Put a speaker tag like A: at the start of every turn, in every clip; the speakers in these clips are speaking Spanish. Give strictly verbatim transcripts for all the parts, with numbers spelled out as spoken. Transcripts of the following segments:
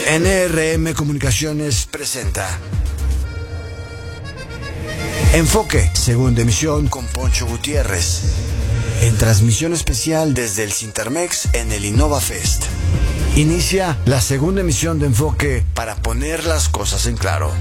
A: N R M Comunicaciones presenta Enfoque, segunda emisión con Poncho Gutiérrez, en transmisión especial desde el Cintermex en el Innova Fest. Inicia la segunda emisión de Enfoque para poner las cosas en claro.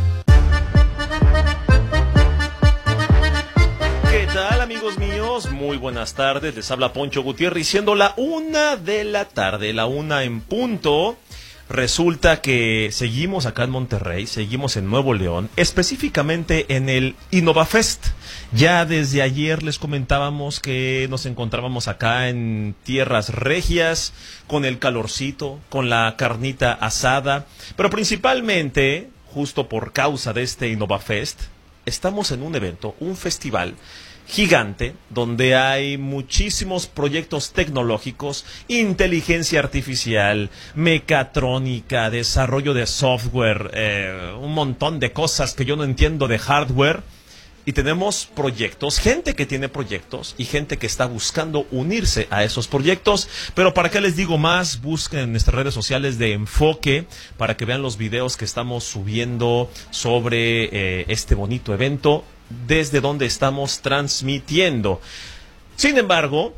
B: ¿Qué tal, amigos míos? Muy buenas tardes, les habla Poncho Gutiérrez, siendo la una de la tarde, la una en punto. Resulta que seguimos acá en Monterrey, seguimos en Nuevo León, específicamente en el Innova Fest. Ya desde ayer les comentábamos que nos encontrábamos acá en tierras regias, con el calorcito, con la carnita asada, pero principalmente, justo por causa de este Innova Fest, estamos en un evento, un festival gigante, donde hay muchísimos proyectos tecnológicos, inteligencia artificial, mecatrónica, desarrollo de software, eh, un montón de cosas que yo no entiendo de hardware. Y tenemos proyectos, gente que tiene proyectos y gente que está buscando unirse a esos proyectos. Pero para qué les digo más, busquen en nuestras redes sociales de Enfoque para que vean los videos que estamos subiendo sobre eh, este bonito evento, desde donde estamos transmitiendo. Sin embargo,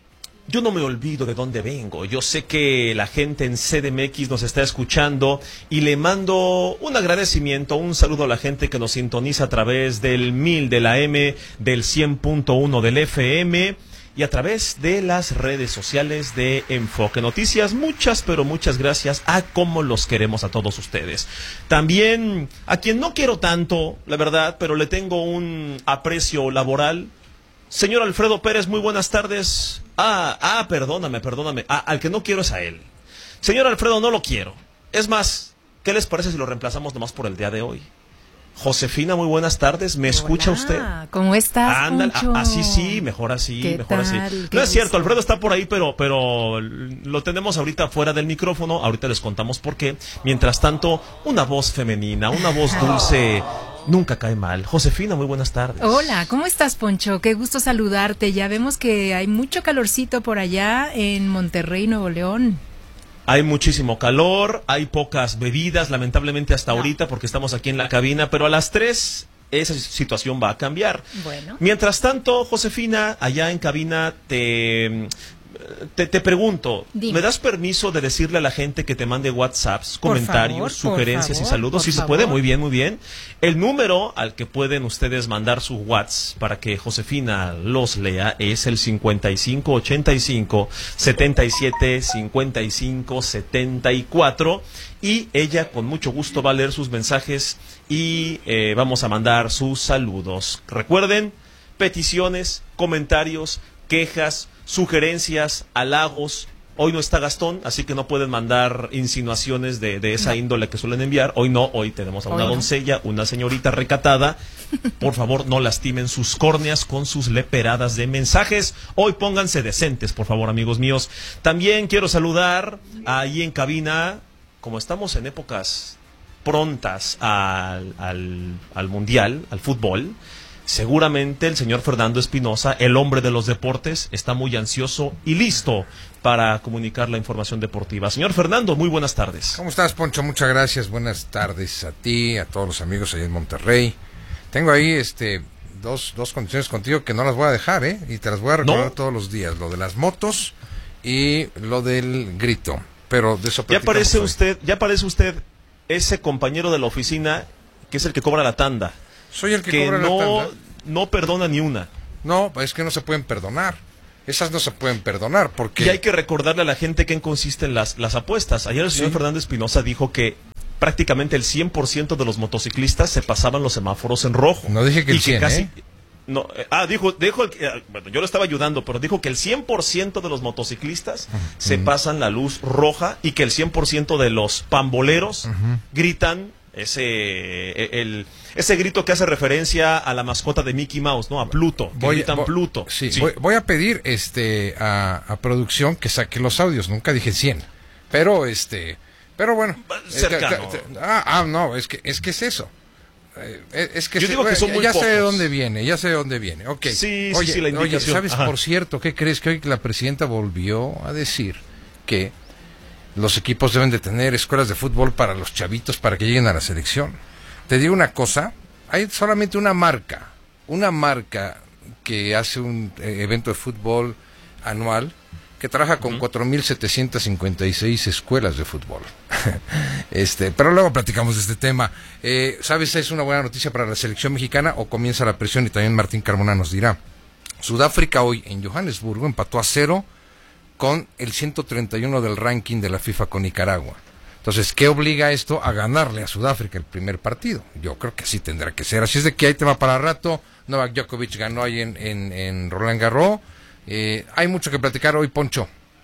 B: yo no me olvido de dónde vengo. Yo sé que la gente en C D M X nos está escuchando y le mando un agradecimiento, un saludo a la gente que nos sintoniza a través del mil de la M, del cien punto uno del F M y a través de las redes sociales de Enfoque Noticias. Muchas, pero muchas gracias a cómo los queremos a todos ustedes. También a quien no quiero tanto, la verdad, pero le tengo un aprecio laboral. Señor Alfredo Pérez, muy buenas tardes. Ah, ah, perdóname, perdóname. Ah, al que no quiero es a él. Señor Alfredo, no lo quiero. Es más, ¿qué les parece si lo reemplazamos nomás por el día de hoy? Josefina, muy buenas tardes. ¿Me escucha
C: Hola,
B: usted?
C: ¿Cómo estás,
B: Ándale,
C: Poncho?
B: así sí, mejor así,
C: ¿Qué
B: mejor
C: tal?
B: así.
C: ¿Qué
B: No es cierto,
C: gusto?
B: Alfredo está por ahí, pero, pero lo tenemos ahorita fuera del micrófono. Ahorita les contamos por qué. Mientras tanto, una voz femenina, una voz dulce, nunca cae mal. Josefina, muy buenas tardes.
C: Hola, ¿cómo estás, Poncho? Qué gusto saludarte. Ya vemos que hay mucho calorcito por allá en Monterrey, Nuevo León.
B: Hay muchísimo calor, hay pocas bebidas, lamentablemente hasta
C: No.
B: ahorita porque estamos aquí en la cabina, pero a las tres esa situación va a cambiar.
C: Bueno.
B: Mientras tanto, Josefina, allá en cabina te... Te, te pregunto,
C: Dime.
B: ¿me das permiso de decirle a la gente que te mande WhatsApps,
C: Por
B: comentarios,
C: favor,
B: sugerencias
C: por
B: y
C: favor,
B: saludos?
C: por
B: Si se
C: favor.
B: puede, muy bien, muy bien. El número al que pueden ustedes mandar sus WhatsApp para que Josefina los lea es el cincuenta y cinco ochenta y cinco setenta y siete cincuenta y cinco setenta y cuatro y ella con mucho gusto va a leer sus mensajes y eh, vamos a mandar sus saludos. Recuerden, peticiones, comentarios, quejas, sugerencias, halagos. Hoy no está Gastón, así que no pueden mandar insinuaciones de, de esa
C: no.
B: índole que suelen enviar. Hoy no, hoy tenemos a una
C: Hoy no.
B: doncella, una señorita recatada. Por favor, no lastimen sus córneas con sus leperadas de mensajes. Hoy pónganse decentes, por favor, amigos míos. También quiero saludar ahí en cabina, como estamos en épocas prontas al, al, al mundial, al fútbol. Seguramente el señor Fernando Espinosa, el hombre de los deportes, está muy ansioso y listo para comunicar la información deportiva. Señor Fernando, muy buenas tardes.
D: ¿Cómo estás, Poncho? Muchas gracias. Buenas tardes a ti, a todos los amigos allá en Monterrey. Tengo ahí este dos, dos condiciones contigo que no las voy a dejar, ¿eh? Y te las voy a recordar
B: ¿No?
D: todos los días. Lo de las motos y lo del grito. Pero de eso
B: Ya
D: platicamos
B: parece
D: hoy.
B: usted, ya parece usted ese compañero de la oficina que es el que cobra la tanda.
D: Soy el que,
B: que
D: cobra
B: no,
D: la tanda.
B: no perdona ni una.
D: No, es que no se pueden perdonar. Esas no se pueden perdonar porque...
B: Y hay que recordarle a la gente que en consisten las, las apuestas. Ayer el señor
D: Sí.
B: Fernando Espinosa dijo que prácticamente el cien por ciento de los motociclistas se pasaban los semáforos en rojo.
D: No dije que el
B: Y
D: cien, ¿eh?
B: No, eh, ah, dijo, dijo el, eh, bueno, yo lo estaba ayudando, pero dijo que el cien por ciento de los motociclistas
D: Uh-huh.
B: se pasan la luz roja y que el cien por ciento de los pamboleros
D: Uh-huh.
B: gritan ese eh, el ese grito que hace referencia a la mascota de Mickey Mouse, ¿no? A Pluto, que
D: Voy,
B: gritan
D: voy-
B: Pluto.
D: Sí,
B: Sí.
D: Voy, voy a pedir este a, a producción que saque los audios. Nunca dije cien, pero este, pero bueno.
B: Cercano.
D: Eh, te- te- ah, ah, no, es que es que es eso. Eh, Es que,
B: Yo
D: se-
B: digo que son
D: ya,
B: muy
D: ya sé de
B: pocos.
D: dónde viene, ya sé de dónde viene. Okay.
B: Sí, sí,
D: oye,
B: sí, la
D: oye,
B: indicación.
D: ¿sabes
B: Ajá.
D: por cierto qué crees? Que hoy la presidenta volvió a decir que los equipos deben de tener escuelas de fútbol para los chavitos para que lleguen a la selección. Te digo una cosa, hay solamente una marca, una marca que hace un eh, evento de fútbol anual que trabaja con uh-huh. cuatro mil setecientas cincuenta y seis escuelas de fútbol. este, pero luego platicamos de este tema. Eh, ¿Sabes? ¿Es una buena noticia para la selección mexicana o comienza la presión? Y también Martín Carmona nos dirá. Sudáfrica hoy en Johannesburgo empató a cero con el ciento treinta y uno del ranking de la FIFA con Nicaragua. Entonces, ¿qué obliga esto a ganarle a Sudáfrica el primer partido? Yo creo que así tendrá que ser. Así es de que hay tema para rato. Novak Djokovic ganó ahí en, en, en Roland Garros. Eh, hay mucho que platicar hoy, Poncho.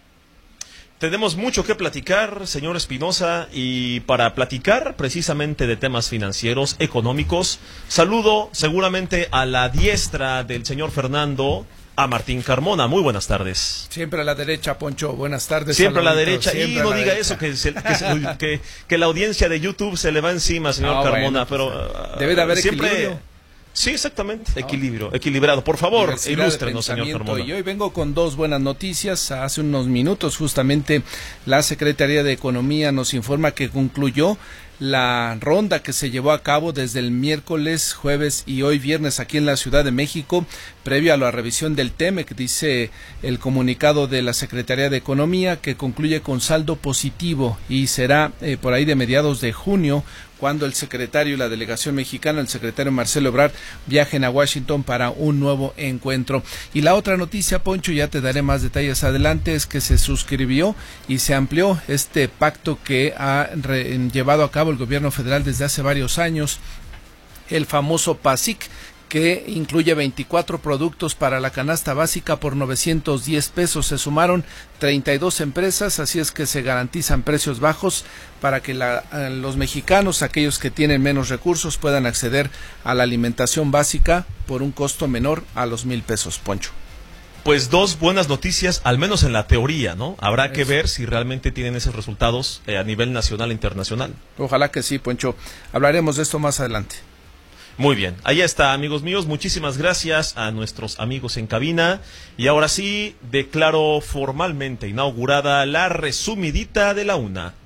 B: Tenemos mucho que platicar, señor Espinosa, y para platicar precisamente de temas financieros, económicos, saludo seguramente a la diestra del señor Fernando, a Martín Carmona. Muy buenas tardes.
E: Siempre a la derecha, Poncho. Buenas tardes.
B: Siempre a la derecha.
E: Siempre
B: y no diga
E: derecha.
B: eso, que, se, que, se, que, que la audiencia de YouTube se le va encima, señor no, Carmona. Bueno, pero
E: debe de haber
B: siempre...
E: equilibrio.
B: Sí, exactamente, no. equilibrio, equilibrado. Por favor, ilústrenos, señor Carmona.
E: Y hoy vengo con dos buenas noticias. Hace unos minutos, justamente, la Secretaría de Economía nos informa que concluyó la ronda que se llevó a cabo desde el miércoles, jueves y hoy viernes aquí en la Ciudad de México, previo a la revisión del T E M E C, dice el comunicado de la Secretaría de Economía, que concluye con saldo positivo y será eh, por ahí de mediados de junio cuando el secretario y la delegación mexicana, el secretario Marcelo Ebrard, viajen a Washington para un nuevo encuentro. Y la otra noticia, Poncho, ya te daré más detalles adelante, es que se suscribió y se amplió este pacto que ha re- llevado a cabo el gobierno federal desde hace varios años, el famoso PASIC, que incluye veinticuatro productos para la canasta básica por novecientos diez pesos. Se sumaron treinta y dos empresas, así es que se garantizan precios bajos para que la, los mexicanos, aquellos que tienen menos recursos, puedan acceder a la alimentación básica por un costo menor a los mil pesos, Poncho.
B: Pues dos buenas noticias, al menos en la teoría, ¿no? Habrá Eso. que ver si realmente tienen esos resultados eh, a nivel nacional e internacional.
E: Ojalá que sí, Poncho. Hablaremos de esto más adelante.
B: Muy bien, ahí está, amigos míos, muchísimas gracias a nuestros amigos en cabina. Y ahora sí, declaro formalmente inaugurada la resumidita de la una.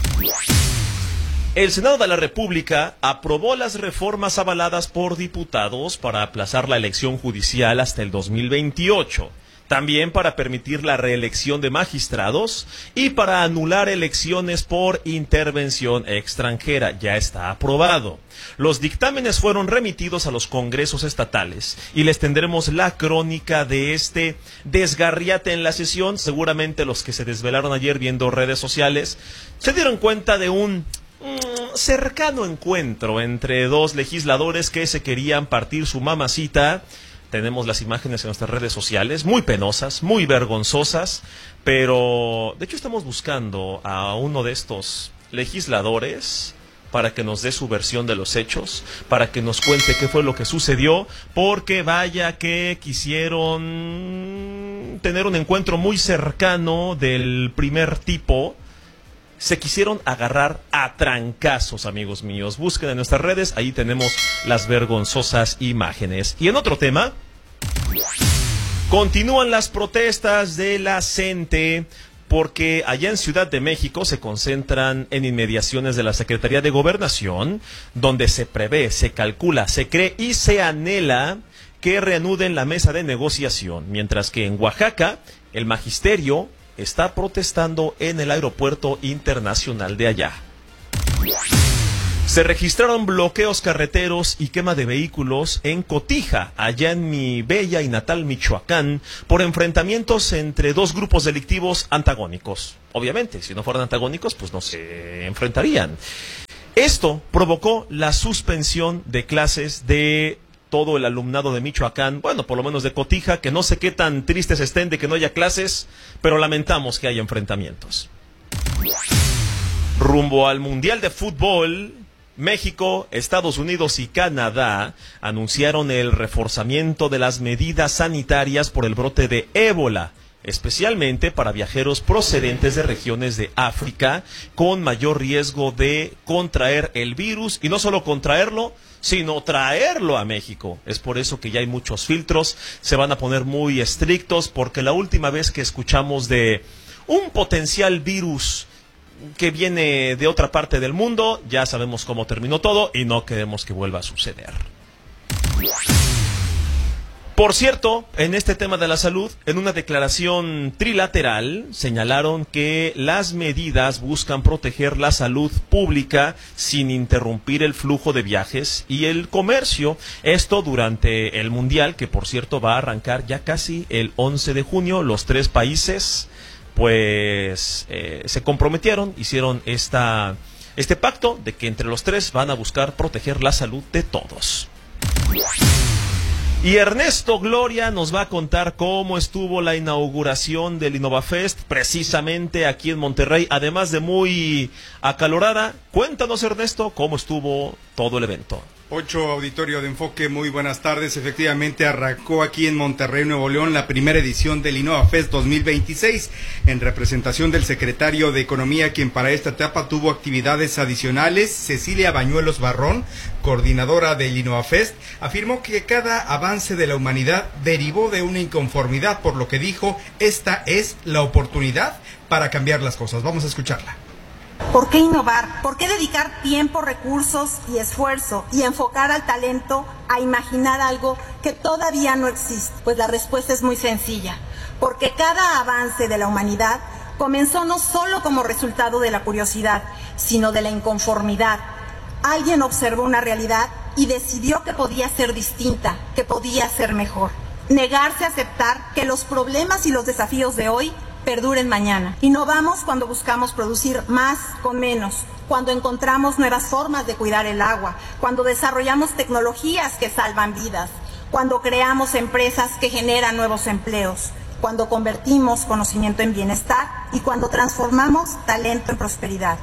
B: El Senado de la República aprobó las reformas avaladas por diputados para aplazar la elección judicial hasta el dos mil veintiocho. También para permitir la reelección de magistrados y para anular elecciones por intervención extranjera. Ya está aprobado. Los dictámenes fueron remitidos a los congresos estatales y les tendremos la crónica de este desgarriate en la sesión. Seguramente los que se desvelaron ayer viendo redes sociales se dieron cuenta de un mm, cercano encuentro entre dos legisladores que se querían partir su mamacita. Tenemos las imágenes en nuestras redes sociales, muy penosas, muy vergonzosas, pero de hecho estamos buscando a uno de estos legisladores para que nos dé su versión de los hechos, para que nos cuente qué fue lo que sucedió, porque vaya que quisieron tener un encuentro muy cercano del primer tipo. Se quisieron agarrar a trancazos, amigos míos. Busquen en nuestras redes, ahí tenemos las vergonzosas imágenes. Y en otro tema, continúan las protestas de la CENTE, porque allá en Ciudad de México se concentran en inmediaciones de la Secretaría de Gobernación, donde se prevé, se calcula, se cree y se anhela que reanuden la mesa de negociación, mientras que en Oaxaca, el magisterio está protestando en el aeropuerto internacional de allá. Se registraron bloqueos carreteros y quema de vehículos en Cotija, allá en mi bella y natal Michoacán, por enfrentamientos entre dos grupos delictivos antagónicos. Obviamente, si no fueran antagónicos, pues no se enfrentarían. Esto provocó la suspensión de clases de todo el alumnado de Michoacán, bueno, por lo menos de Cotija, que no sé qué tan tristes estén de que no haya clases, pero lamentamos que haya enfrentamientos. Rumbo al Mundial de Fútbol, México, Estados Unidos y Canadá anunciaron el reforzamiento de las medidas sanitarias por el brote de ébola, especialmente para viajeros procedentes de regiones de África con mayor riesgo de contraer el virus, y no solo contraerlo, sino traerlo a México. Es por eso que ya hay muchos filtros, se van a poner muy estrictos, porque la última vez que escuchamos de un potencial virus que viene de otra parte del mundo. Ya sabemos cómo terminó todo y no queremos que vuelva a suceder. Por cierto, en este tema de la salud, en una declaración trilateral, señalaron que las medidas buscan proteger la salud pública sin interrumpir el flujo de viajes y el comercio. Esto durante el Mundial, que por cierto va a arrancar ya casi el once de junio. Los tres países, pues, eh, se comprometieron, hicieron esta, este pacto de que entre los tres van a buscar proteger la salud de todos. Y Ernesto Gloria nos va a contar cómo estuvo la inauguración del InnovaFest precisamente aquí en Monterrey, además de muy acalorada. Cuéntanos, Ernesto, cómo estuvo todo el evento.
F: Ocho Auditorio de Enfoque, muy buenas tardes. Efectivamente arrancó aquí en Monterrey, Nuevo León, la primera edición del InnovaFest dos mil veintiséis, en representación del secretario de Economía, quien para esta etapa tuvo actividades adicionales. Cecilia Bañuelos Barrón, coordinadora del InnovaFest, afirmó que cada avance de la humanidad derivó de una inconformidad, por lo que dijo, esta es la oportunidad para cambiar las cosas. Vamos a escucharla.
G: ¿Por qué innovar? ¿Por qué dedicar tiempo, recursos y esfuerzo y enfocar al talento a imaginar algo que todavía no existe? Pues la respuesta es muy sencilla. Porque cada avance de la humanidad comenzó no solo como resultado de la curiosidad, sino de la inconformidad. Alguien observó una realidad y decidió que podía ser distinta, que podía ser mejor. Negarse a aceptar que los problemas y los desafíos de hoy perduren mañana. Innovamos cuando buscamos producir más con menos, cuando encontramos nuevas formas de cuidar el agua, cuando desarrollamos tecnologías que salvan vidas, cuando creamos empresas que generan nuevos empleos, cuando convertimos conocimiento en bienestar y cuando transformamos talento en prosperidad.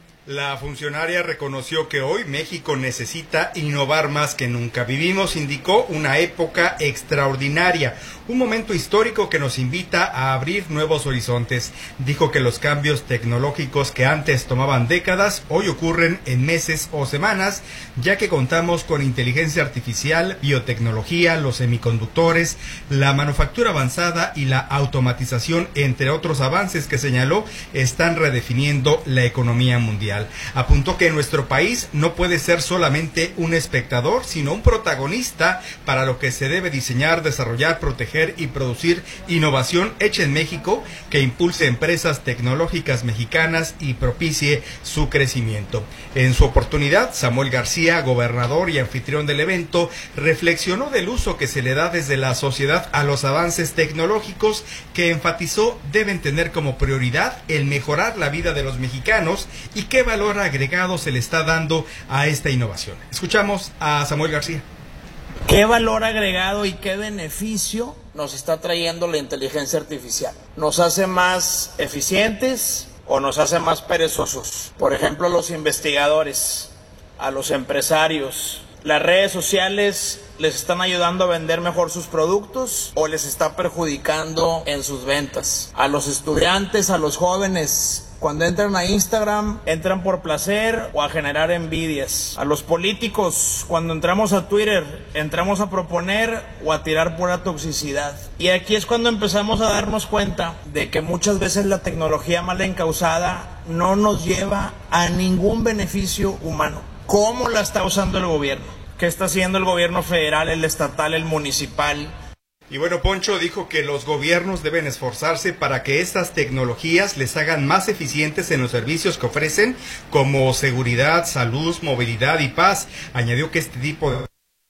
F: La funcionaria reconoció que hoy México necesita innovar más que nunca. Vivimos, indicó, una época extraordinaria, un momento histórico que nos invita a abrir nuevos horizontes. Dijo que los cambios tecnológicos que antes tomaban décadas, hoy ocurren en meses o semanas, ya que contamos con inteligencia artificial, biotecnología, los semiconductores, la manufactura avanzada y la automatización, entre otros avances que señaló, están redefiniendo la economía mundial. Apuntó que nuestro país no puede ser solamente un espectador, sino un protagonista para lo que se debe diseñar, desarrollar, proteger y producir innovación hecha en México que impulse empresas tecnológicas mexicanas y propicie su crecimiento. En su oportunidad, Samuel García, gobernador y anfitrión del evento, reflexionó del uso que se le da desde la sociedad a los avances tecnológicos, que enfatizó deben tener como prioridad el mejorar la vida de los mexicanos y qué valor agregado se le está dando a esta innovación. Escuchamos a Samuel García.
H: ¿Qué valor agregado y qué beneficio nos está trayendo la inteligencia artificial? ¿Nos hace más eficientes o nos hace más perezosos? Por ejemplo, a los investigadores, a los empresarios. ¿Las redes sociales les están ayudando a vender mejor sus productos o les está perjudicando en sus ventas? A los estudiantes, a los jóvenes, cuando entran a Instagram, entran por placer o a generar envidias. A los políticos, cuando entramos a Twitter, entramos a proponer o a tirar pura toxicidad. Y aquí es cuando empezamos a darnos cuenta de que muchas veces la tecnología mal encausada no nos lleva a ningún beneficio humano. ¿Cómo la está usando el gobierno? ¿Qué está haciendo el gobierno federal, el estatal, el municipal?
F: Y bueno, Poncho dijo que los gobiernos deben esforzarse para que estas tecnologías les hagan más eficientes en los servicios que ofrecen, como seguridad, salud, movilidad y paz. Añadió que este tipo de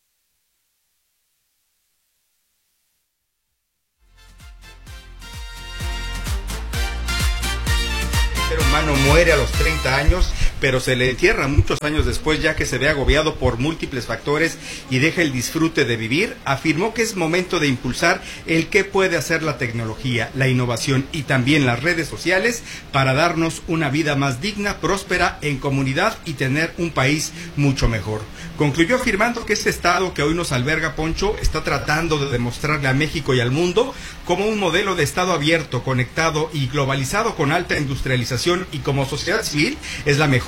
F: el ser humano muere a los treinta años, pero se le entierra muchos años después, ya que se ve agobiado por múltiples factores y deja el disfrute de vivir. Afirmó que es momento de impulsar el que puede hacer la tecnología, la innovación y también las redes sociales para darnos una vida más digna, próspera, en comunidad y tener un país mucho mejor. Concluyó afirmando que este estado que hoy nos alberga, Poncho, está tratando de demostrarle a México y al mundo como un modelo de estado abierto, conectado y globalizado con alta industrialización, y como sociedad civil es la mejor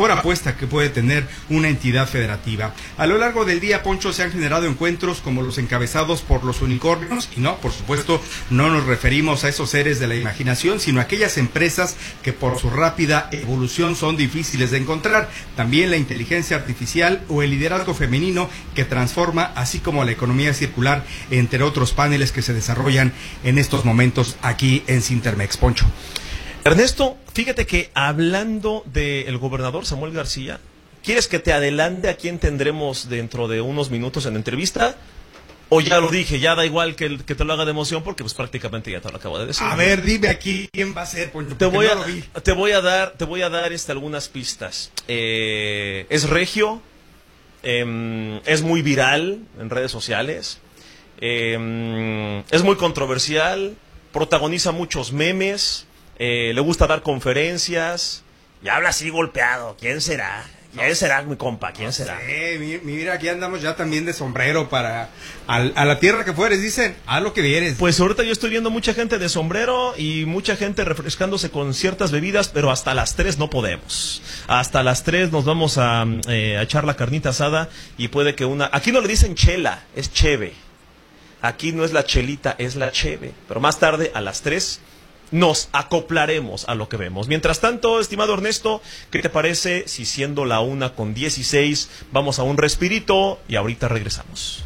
F: mejor apuesta que puede tener una entidad federativa. A lo largo del día, Poncho, se han generado encuentros como los encabezados por los unicornios, y no, por supuesto, no nos referimos a esos seres de la imaginación, sino a aquellas empresas que por su rápida evolución son difíciles de encontrar. También la inteligencia artificial o el liderazgo femenino que transforma, así como la economía circular, entre otros paneles que se desarrollan en estos momentos aquí en Sintermex. Poncho.
B: Ernesto, fíjate que hablando del gobernador Samuel García, ¿quieres que te adelante a quién tendremos dentro de unos minutos en la entrevista? O ya lo dije, ya da igual que, que te lo haga de emoción porque pues prácticamente ya te lo acabo de decir.
F: A ver, dime aquí quién va a ser, Poncho.
B: Te voy,
F: no
B: a,
F: lo vi.
B: te voy a dar, te voy a dar este, algunas pistas. Eh, es regio, eh, es muy viral en redes sociales, eh, es muy controversial, protagoniza muchos memes, eh, le gusta dar conferencias y habla así golpeado. ¿Quién será? ¿Quién será, mi compa? ¿Quién será?
F: Sí, mira, aquí andamos ya también de sombrero para a, a la tierra que fueres, dicen, haz lo que vieres.
B: Pues ahorita yo estoy viendo mucha gente de sombrero y mucha gente refrescándose con ciertas bebidas, pero hasta las tres no podemos. Hasta las tres nos vamos a, eh, a echar la carnita asada y puede que una... Aquí no le dicen chela, es cheve. Aquí no es la chelita, es la cheve. Pero más tarde, a las tres... nos acoplaremos a lo que vemos. Mientras tanto, estimado Ernesto, ¿qué te parece si siendo la una con dieciséis vamos a un respirito y ahorita regresamos?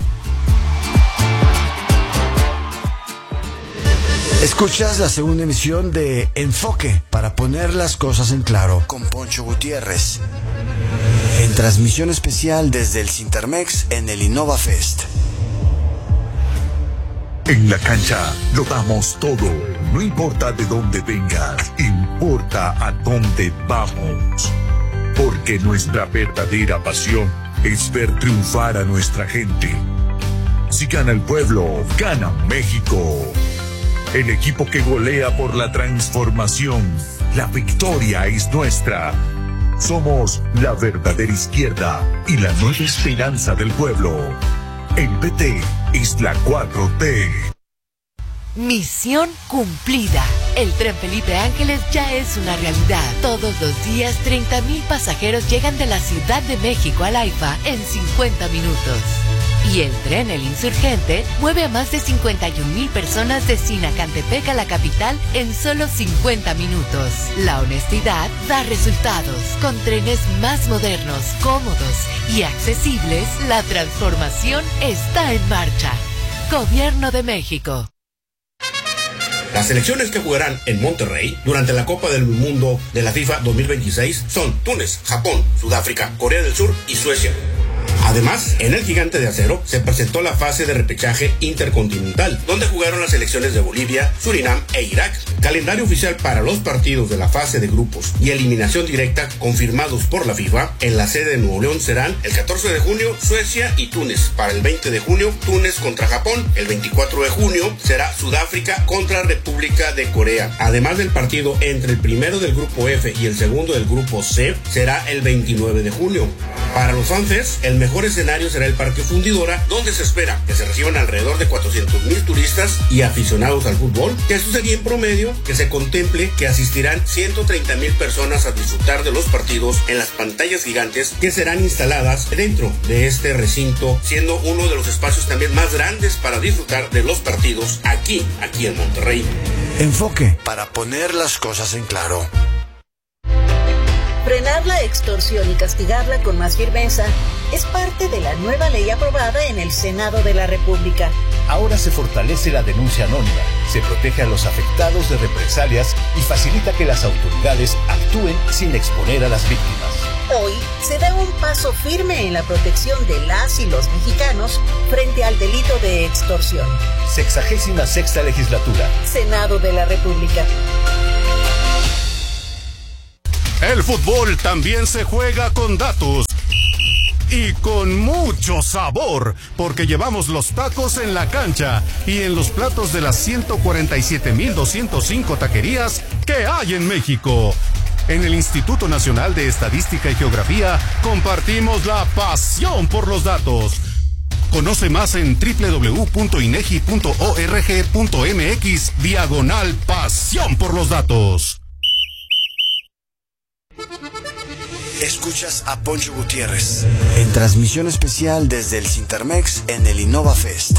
A: Escuchas la segunda emisión de Enfoque para poner las cosas en claro con Poncho Gutiérrez. En transmisión especial desde el Sintermex en el Innova Fest.
I: En la cancha lo damos todo, no importa de dónde vengas, importa a dónde vamos. Porque nuestra verdadera pasión es ver triunfar a nuestra gente. Si gana el pueblo, gana México. El equipo que golea por la transformación, la victoria es nuestra. Somos la verdadera izquierda y la nueva esperanza del pueblo. El P T es la cuatro T.
J: Misión cumplida. El tren Felipe Ángeles ya es una realidad. Todos los días treinta mil pasajeros llegan de la Ciudad de México al AIFA en cincuenta minutos. Y el tren El Insurgente mueve a más de cincuenta y un mil personas de Sinacantepec a la capital en solo cincuenta minutos. La honestidad da resultados. Con trenes más modernos, cómodos y accesibles, la transformación está en marcha. Gobierno de México.
K: Las selecciones que jugarán en Monterrey durante la Copa del Mundo de la FIFA dos mil veintiséis son Túnez, Japón, Sudáfrica, Corea del Sur y Suecia. Además, en el Gigante de Acero se presentó la fase de repechaje intercontinental, donde jugaron las selecciones de Bolivia, Surinam e Irak. Calendario oficial para los partidos de la fase de grupos y eliminación directa confirmados por la FIFA en la sede de Nuevo León serán el catorce de junio Suecia y Túnez. Para el veinte de junio Túnez contra Japón. El veinticuatro de junio será Sudáfrica contra República de Corea. Además del partido entre el primero del grupo F y el segundo del grupo C será el veintinueve de junio. Para los fanfes, el mejor escenario será el Parque Fundidora, donde se espera que se reciban alrededor de cuatrocientos mil turistas y aficionados al fútbol, que eso sería en promedio que se contemple que asistirán ciento treinta mil personas a disfrutar de los partidos en las pantallas gigantes que serán instaladas dentro de este recinto, siendo uno de los espacios también más grandes para disfrutar de los partidos aquí, aquí en Monterrey.
A: Enfoque para poner las cosas en claro.
L: Frenar la extorsión y castigarla con más firmeza es parte de la nueva ley aprobada en el Senado de la República.
M: Ahora se fortalece la denuncia anónima, se protege a los afectados de represalias y facilita que las autoridades actúen sin exponer a las víctimas.
L: Hoy se da un paso firme en la protección de las y los mexicanos frente al delito de extorsión.
M: Sexagésima sexta legislatura.
L: Senado de la República.
N: El fútbol también se juega con datos y con mucho sabor, porque llevamos los tacos en la cancha y en los platos de las ciento cuarenta y siete mil doscientas cinco taquerías que hay en México. En el Instituto Nacional de Estadística y Geografía compartimos la pasión por los datos. Conoce más en doble u doble u doble u punto inegi punto org punto mx diagonal pasión por los datos.
A: Escuchas a Poncho Gutiérrez en transmisión especial desde el Cintermex en el Innova Fest.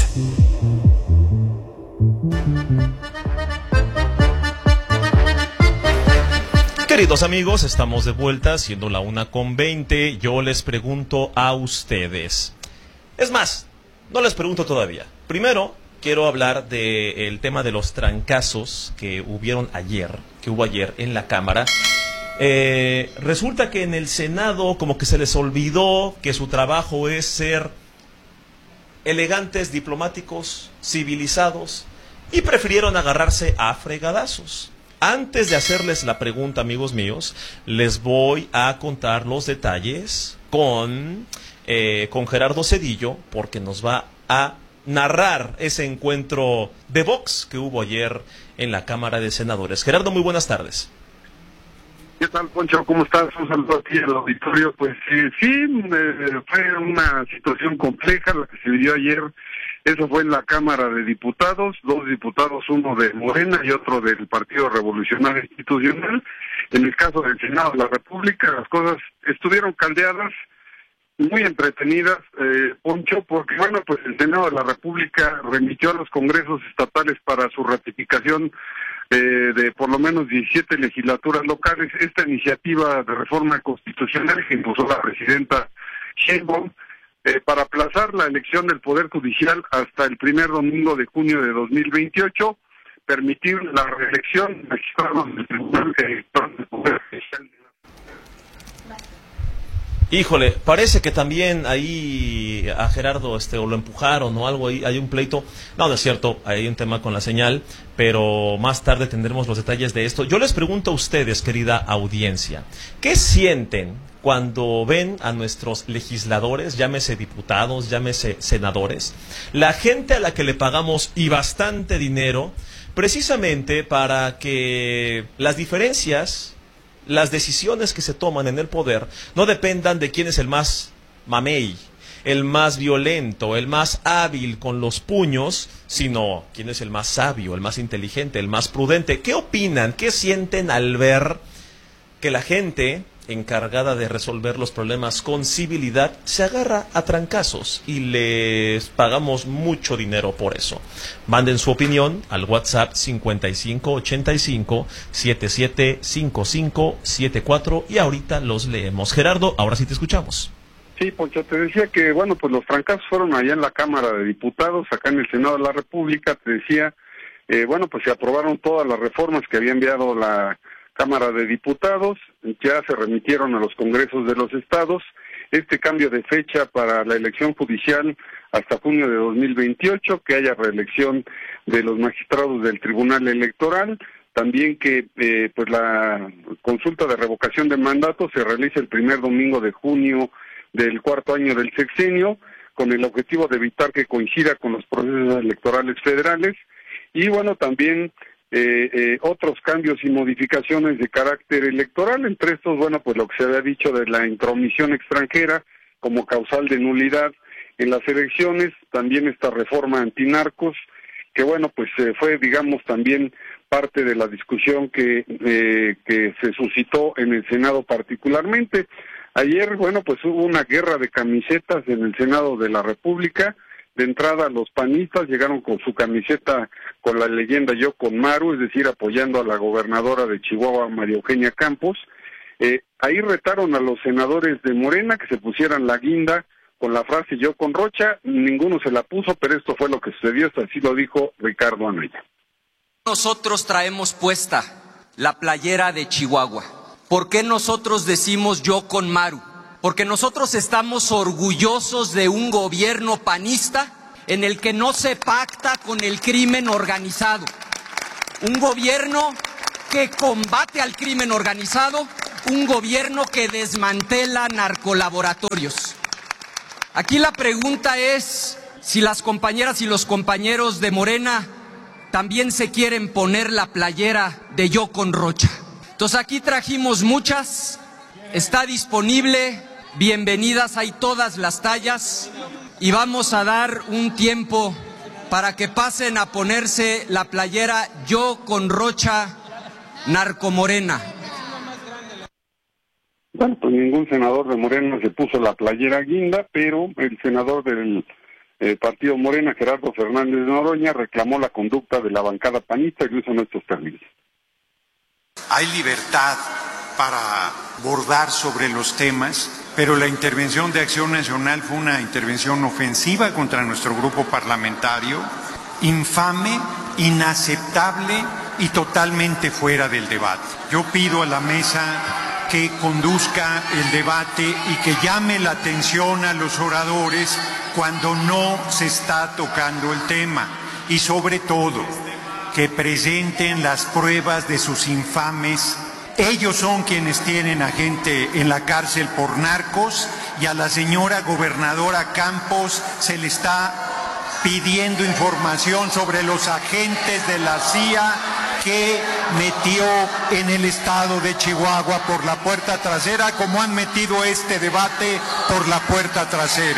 B: Queridos amigos, estamos de vuelta, siendo la una con veinte. Yo les pregunto a ustedes. Es más, no les pregunto todavía. Primero, quiero hablar del tema de los trancazos que hubieron ayer, que hubo ayer en la Cámara. Eh, resulta que en el Senado como que se les olvidó que su trabajo es ser elegantes, diplomáticos, civilizados, y prefirieron agarrarse a fregadazos. Antes de hacerles la pregunta, amigos míos, les voy a contar los detalles con, eh, con Gerardo Zedillo, porque nos va a narrar ese encuentro de box que hubo ayer en la Cámara de Senadores. Gerardo, muy buenas tardes.
O: ¿Qué tal, Poncho? ¿Cómo estás? Un saludo aquí al auditorio. Pues eh, sí, eh, fue una situación compleja la que se vivió ayer. Eso fue en la Cámara de Diputados, dos diputados, uno de Morena y otro del Partido Revolucionario Institucional. En el caso del Senado de la República, las cosas estuvieron caldeadas, muy entretenidas, eh, Poncho, porque bueno, pues el Senado de la República remitió a los congresos estatales para su ratificación eh, de por lo menos diecisiete legislaturas locales esta iniciativa de reforma constitucional que impulsó la presidenta Sheinbaum, Eh, para aplazar la elección del Poder Judicial hasta el primer domingo de junio de dos mil veintiocho, permitir la reelección de magistrados del Tribunal Electoral del Poder Judicial.
B: Híjole, parece que también ahí a Gerardo este o lo empujaron o algo, ahí hay un pleito. No, no es cierto, hay un tema con la señal, pero más tarde tendremos los detalles de esto. Yo les pregunto a ustedes, querida audiencia, ¿qué sienten cuando ven a nuestros legisladores, llámese diputados, llámese senadores, la gente a la que le pagamos y bastante dinero, precisamente para que las diferencias, las decisiones que se toman en el poder no dependan de quién es el más mamey, el más violento, el más hábil con los puños, sino quién es el más sabio, el más inteligente, el más prudente? ¿Qué opinan? ¿Qué sienten al ver que la gente encargada de resolver los problemas con civilidad se agarra a trancazos y les pagamos mucho dinero por eso? Manden su opinión al WhatsApp cincuenta y cinco ochenta y cinco setenta y siete cincuenta y cinco setenta y cuatro y ahorita los leemos. Gerardo, ahora sí te escuchamos.
O: Sí, Poncho, te decía que, bueno, pues los trancazos fueron allá en la Cámara de Diputados, acá en el Senado de la República, te decía, eh, bueno, pues se aprobaron todas las reformas que había enviado la Cámara de Diputados, ya se remitieron a los congresos de los estados, este cambio de fecha para la elección judicial hasta junio de dos mil veintiocho, que haya reelección de los magistrados del Tribunal Electoral, también que eh, pues la consulta de revocación de mandato se realice el primer domingo de junio del cuarto año del sexenio, con el objetivo de evitar que coincida con los procesos electorales federales, y bueno, también Eh, eh, otros cambios y modificaciones de carácter electoral, entre estos, bueno, pues lo que se había dicho de la intromisión extranjera como causal de nulidad en las elecciones, también esta reforma antinarcos, que bueno, pues eh, fue, digamos, también parte de la discusión que, eh, que se suscitó en el Senado particularmente. Ayer, bueno, pues hubo una guerra de camisetas en el Senado de la República. De entrada, los panistas llegaron con su camiseta con la leyenda Yo con Maru, es decir, apoyando a la gobernadora de Chihuahua, María Eugenia Campos. Eh, ahí retaron a los senadores de Morena que se pusieran la guinda con la frase Yo con Rocha. Ninguno se la puso, pero esto fue lo que sucedió, así lo dijo Ricardo Anaya.
P: Nosotros traemos puesta la playera de Chihuahua. ¿Por qué nosotros decimos Yo con Maru? Porque nosotros estamos orgullosos de un gobierno panista en el que no se pacta con el crimen organizado. Un gobierno que combate al crimen organizado, un gobierno que desmantela narcolaboratorios. Aquí la pregunta es si las compañeras y los compañeros de Morena también se quieren poner la playera de Yo con Rocha. Entonces aquí trajimos muchas, está disponible. Bienvenidas, hay todas las tallas y vamos a dar un tiempo para que pasen a ponerse la playera Yo con Rocha Narcomorena.
O: Bueno, pues ningún senador de Morena se puso la playera guinda, pero el senador del eh, partido Morena, Gerardo Fernández Noroña, reclamó la conducta de la bancada panista y lo hizo en estos términos.
Q: Hay libertad para bordar sobre los temas, pero la intervención de Acción Nacional fue una intervención ofensiva contra nuestro grupo parlamentario, infame, inaceptable y totalmente fuera del debate. Yo pido a la mesa que conduzca el debate y que llame la atención a los oradores cuando no se está tocando el tema y sobre todo que presenten las pruebas de sus infames. Ellos son quienes tienen a gente en la cárcel por narcos y a la señora gobernadora Campos se le está pidiendo información sobre los agentes de la C I A que metió en el estado de Chihuahua por la puerta trasera, como han metido este debate por la puerta trasera.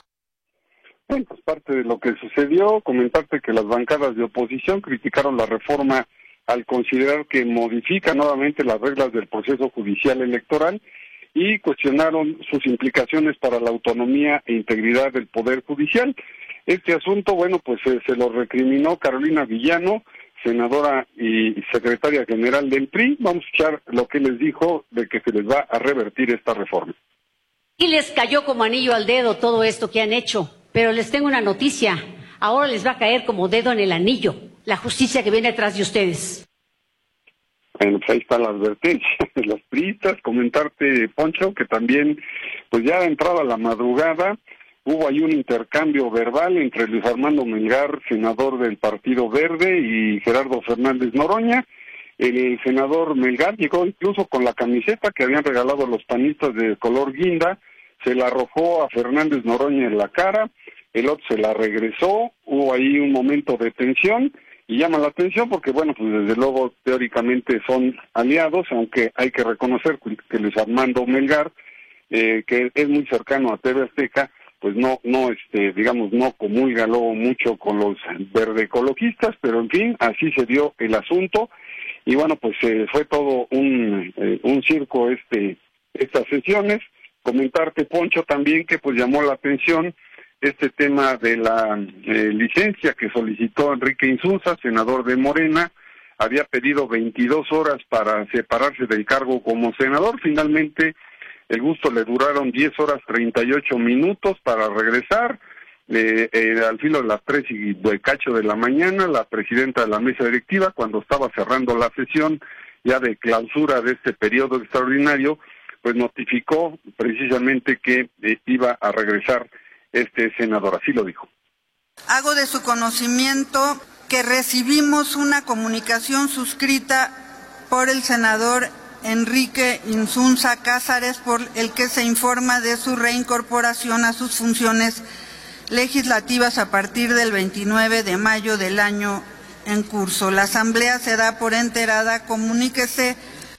O: Bueno, pues parte de lo que sucedió, comentarte que las bancadas de oposición criticaron la reforma al considerar que modifica nuevamente las reglas del proceso judicial electoral y cuestionaron sus implicaciones para la autonomía e integridad del Poder Judicial. Este asunto, bueno, pues eh, se lo recriminó Carolina Villano, senadora y secretaria general del P R I. Vamos a escuchar lo que les dijo de que se les va a revertir esta reforma.
R: Y les cayó como anillo al dedo todo esto que han hecho, pero les tengo una noticia, ahora les va a caer como dedo en el anillo la justicia que viene atrás de ustedes.
O: Bueno, pues ahí está la advertencia de los priistas. Comentarte, Poncho, que también, pues ya entrada la madrugada, hubo ahí un intercambio verbal entre Luis Armando Melgar, senador del Partido Verde, y Gerardo Fernández Noroña. El senador Melgar llegó incluso con la camiseta que habían regalado los panistas de color guinda, se la arrojó a Fernández Noroña en la cara, el otro se la regresó, hubo ahí un momento de tensión, y llama la atención porque, bueno, pues desde luego teóricamente son aliados, aunque hay que reconocer que Luis Armando Melgar, eh, que es muy cercano a T V Azteca, pues no, no, este, digamos, no comulga luego mucho con los verde ecologistas, pero en fin, así se dio el asunto, y bueno, pues eh, fue todo un, eh, un circo este, estas sesiones. Comentarte, Poncho, también que pues llamó la atención este tema de la eh, licencia que solicitó Enrique Insunza, senador de Morena. Había pedido veintidós horas para separarse del cargo como senador. Finalmente, el gusto le duraron diez horas treinta y ocho minutos para regresar. Eh, eh, al filo de las tres y de cacho de la mañana, la presidenta de la mesa directiva, cuando estaba cerrando la sesión ya de clausura de este periodo extraordinario, pues notificó precisamente que eh, iba a regresar este senador, así lo dijo.
S: Hago de su conocimiento que recibimos una comunicación suscrita por el senador Enrique Insunza Cázares, por el que se informa de su reincorporación a sus funciones legislativas a partir del veintinueve de mayo del año en curso. La asamblea se da por enterada, comuníquese.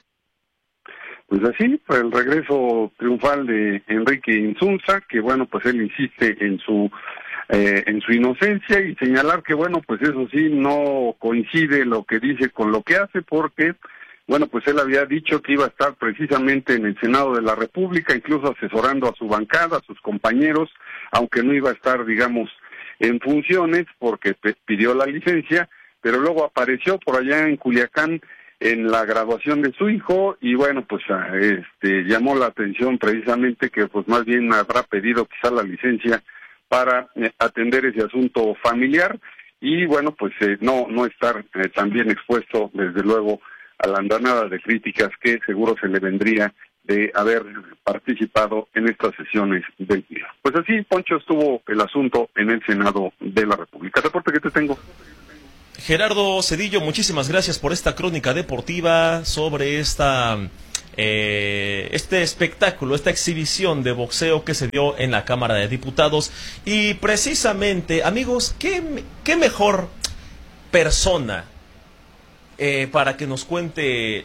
O: Pues así, fue el regreso triunfal de Enrique Insunza, que bueno, pues él insiste en su eh, en su inocencia y señalar que bueno, pues eso sí, no coincide lo que dice con lo que hace, porque bueno, pues él había dicho que iba a estar precisamente en el Senado de la República, incluso asesorando a su bancada, a sus compañeros, aunque no iba a estar, digamos, en funciones, porque pidió la licencia, pero luego apareció por allá en Culiacán en la graduación de su hijo, y bueno, pues este llamó la atención precisamente que pues más bien habrá pedido quizá la licencia para eh, atender ese asunto familiar, y bueno, pues eh, no no estar eh, también expuesto desde luego a la andanada de críticas que seguro se le vendría de haber participado en estas sesiones del día. Pues así, Poncho, estuvo el asunto en el Senado de la República. Reporte que te tengo.
B: Gerardo Cedillo, muchísimas gracias por esta crónica deportiva sobre esta eh, este espectáculo, esta exhibición de boxeo que se dio en la Cámara de Diputados. Y precisamente, amigos, ¿qué, qué mejor persona eh, para que nos cuente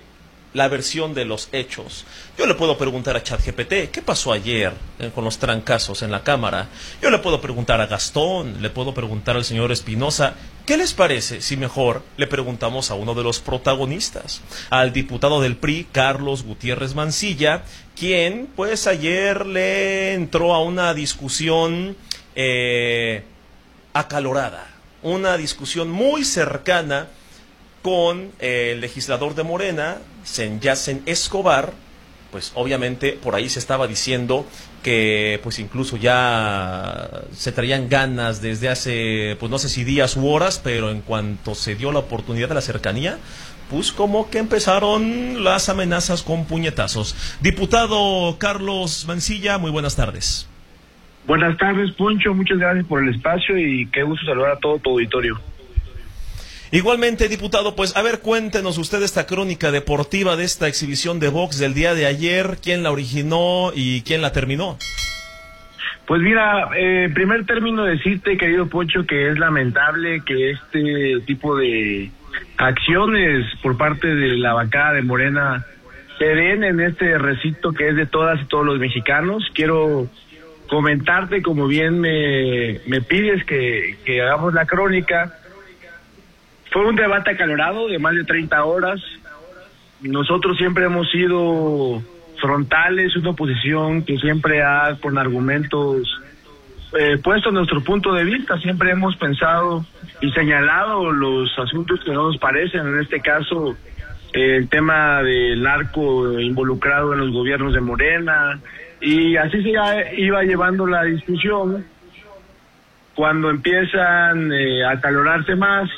B: la versión de los hechos. Yo le puedo preguntar a ChatGPT, ¿qué pasó ayer eh, con los trancazos en la Cámara? Yo le puedo preguntar a Gastón, le puedo preguntar al señor Espinosa. ¿Qué les parece si mejor le preguntamos a uno de los protagonistas, al diputado del P R I, Carlos Gutiérrez Mancilla, quien pues ayer le entró a una discusión eh, acalorada, una discusión muy cercana con eh, el legislador de Morena, Senyacen Escobar? Pues obviamente por ahí se estaba diciendo que pues incluso ya se traían ganas desde hace, pues no sé si días u horas, pero en cuanto se dio la oportunidad de la cercanía, pues como que empezaron las amenazas con puñetazos. Diputado Carlos Mancilla, muy buenas tardes.
T: Buenas tardes, Poncho, muchas gracias por el espacio y qué gusto saludar a todo tu auditorio.
B: Igualmente, diputado, pues a ver, cuéntenos usted esta crónica deportiva de esta exhibición de box del día de ayer, quién la originó y quién la terminó.
T: Pues mira, eh, en primer término decirte, querido Poncho, que es lamentable que este tipo de acciones por parte de la bancada de Morena se den en este recinto que es de todas y todos los mexicanos. Quiero comentarte, como bien me, me pides que, que hagamos la crónica. Fue un debate acalorado de más de treinta horas. Nosotros siempre hemos sido frontales, una oposición que siempre ha, con argumentos, eh, puesto nuestro punto de vista. Siempre hemos pensado y señalado los asuntos que no nos parecen. En este caso, eh, el tema del narco involucrado en los gobiernos de Morena. Y así se iba llevando la discusión. Cuando empiezan eh, a acalorarse más,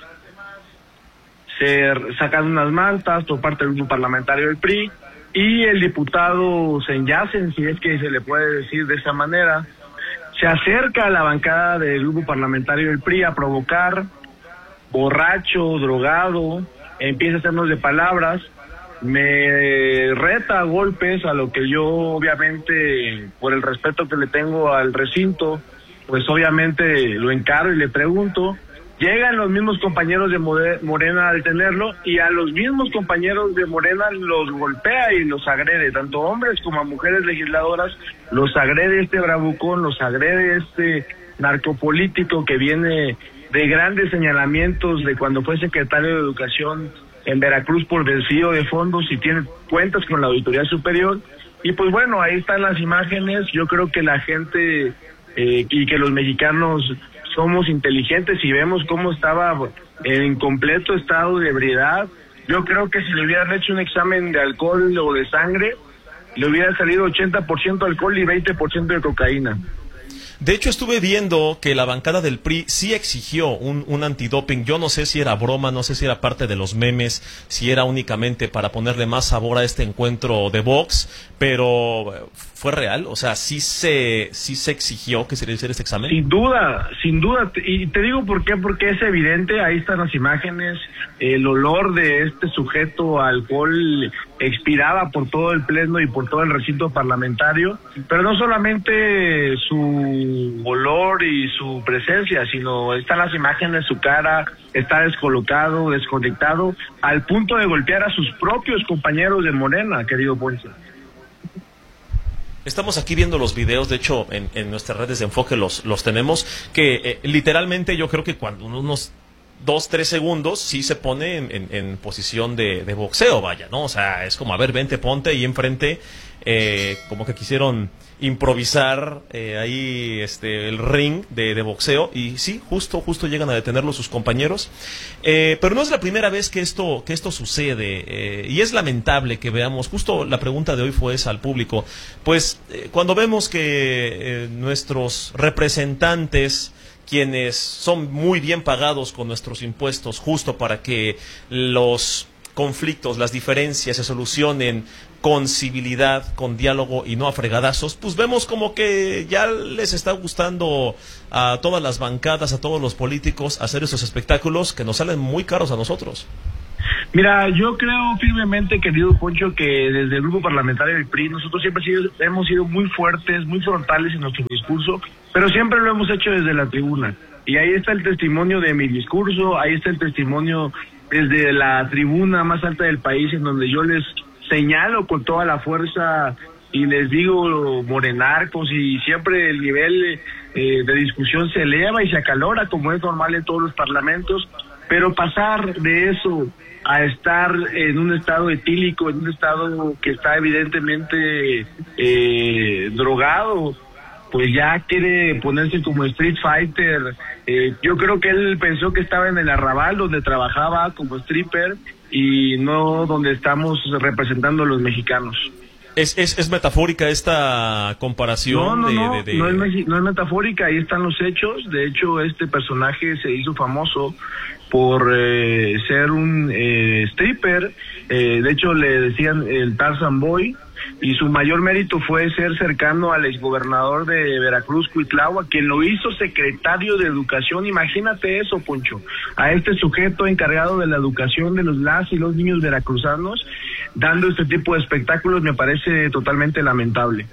T: se sacan unas mantas por parte del grupo parlamentario del P R I y el diputado Senyacen, si es que se le puede decir de esa manera, se acerca a la bancada del grupo parlamentario del P R I a provocar, borracho, drogado, empieza a hacernos de palabras, me reta a golpes, a lo que yo obviamente, por el respeto que le tengo al recinto, pues obviamente lo encaro y le pregunto. Llegan los mismos compañeros de Morena a detenerlo y a los mismos compañeros de Morena los golpea y los agrede, tanto hombres como a mujeres legisladoras, los agrede este bravucón, los agrede este narcopolítico que viene de grandes señalamientos de cuando fue secretario de Educación en Veracruz por desvío de fondos y tiene cuentas con la Auditoría Superior. Y pues bueno, ahí están las imágenes. Yo creo que la gente eh, y que los mexicanos somos inteligentes y vemos cómo estaba en completo estado de ebriedad. Yo creo que si le hubieran hecho un examen de alcohol o de sangre, le hubiera salido ochenta por ciento alcohol y veinte por ciento de cocaína.
B: De hecho, estuve viendo que la bancada del P R I sí exigió un, un antidoping. Yo no sé si era broma, no sé si era parte de los memes, si era únicamente para ponerle más sabor a este encuentro de box, pero ¿fue real? O sea, ¿sí se, sí se exigió que se le hiciera este examen?
T: Sin duda, sin duda. Y te digo por qué, porque es evidente, ahí están las imágenes, el olor de este sujeto a alcohol expiraba por todo el pleno y por todo el recinto parlamentario, pero no solamente su olor y su presencia, sino están las imágenes, su cara está descolocado, desconectado, al punto de golpear a sus propios compañeros de Morena, querido Ponce.
B: Estamos aquí viendo los videos, de hecho en, en nuestras redes de enfoque los, los tenemos, que eh, literalmente yo creo que cuando unos dos, tres segundos sí se pone en, en, en posición de, de boxeo, vaya, ¿no? O sea, es como, a ver, vente, ponte ahí enfrente, eh, como que quisieron improvisar eh, ahí este el ring de, de boxeo, y sí, justo justo llegan a detenerlo sus compañeros, eh, pero no es la primera vez que esto que esto sucede, eh, y es lamentable que veamos, justo la pregunta de hoy fue esa al público, pues eh, cuando vemos que eh, nuestros representantes, quienes son muy bien pagados con nuestros impuestos justo para que los conflictos, las diferencias se solucionen con civilidad, con diálogo y no a fregadazos, pues vemos como que ya les está gustando a todas las bancadas, a todos los políticos hacer esos espectáculos que nos salen muy caros a nosotros.
T: Mira, yo creo firmemente, querido Poncho, que desde el grupo parlamentario del P R I nosotros siempre sido, hemos sido muy fuertes, muy frontales en nuestro discurso, pero siempre lo hemos hecho desde la tribuna. Y ahí está el testimonio de mi discurso, ahí está el testimonio desde la tribuna más alta del país, en donde yo les señalo con toda la fuerza y les digo morenarcos, y siempre el nivel eh, de discusión se eleva y se acalora como es normal en todos los parlamentos, pero pasar de eso a estar en un estado etílico, en un estado que está evidentemente eh, drogado, pues ya quiere ponerse como Street Fighter. Eh, yo creo que él pensó que estaba en el Arrabal, donde trabajaba como stripper, y no donde estamos representando a los mexicanos.
B: ¿Es, es, es metafórica esta comparación?
T: No, no,
B: de,
T: no,
B: de, de...
T: no, es, no es metafórica, ahí están los hechos. De hecho, este personaje se hizo famoso por eh, ser un eh, stripper, eh, de hecho le decían el Tarzan Boy, y su mayor mérito fue ser cercano al exgobernador de Veracruz, Cuitlahua, quien lo hizo secretario de Educación. Imagínate eso, Poncho, a este sujeto encargado de la educación de los las y los niños veracruzanos, dando este tipo de espectáculos, me parece totalmente lamentable.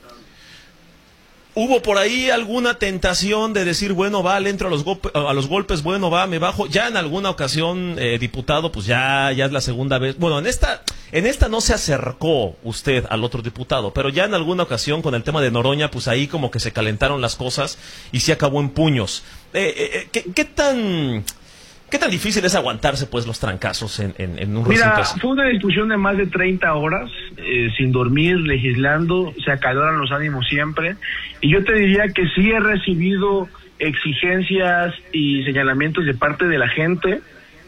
B: ¿Hubo por ahí alguna tentación de decir, bueno, va, le entro a los, golpe, a los golpes, bueno, va, me bajo? Ya en alguna ocasión, eh, diputado, pues ya, ya es la segunda vez. Bueno, en esta, en esta no se acercó usted al otro diputado, pero ya en alguna ocasión con el tema de Noroña, pues ahí como que se calentaron las cosas y se acabó en puños. Eh, eh, ¿qué, qué tan... ¿Qué tan difícil es aguantarse, pues, los trancazos en, en, en un recinto
T: Mira,
B: así?
T: Fue una discusión de más de treinta horas, eh, sin dormir, legislando, se acaloran los ánimos siempre, y yo te diría que sí he recibido exigencias y señalamientos de parte de la gente,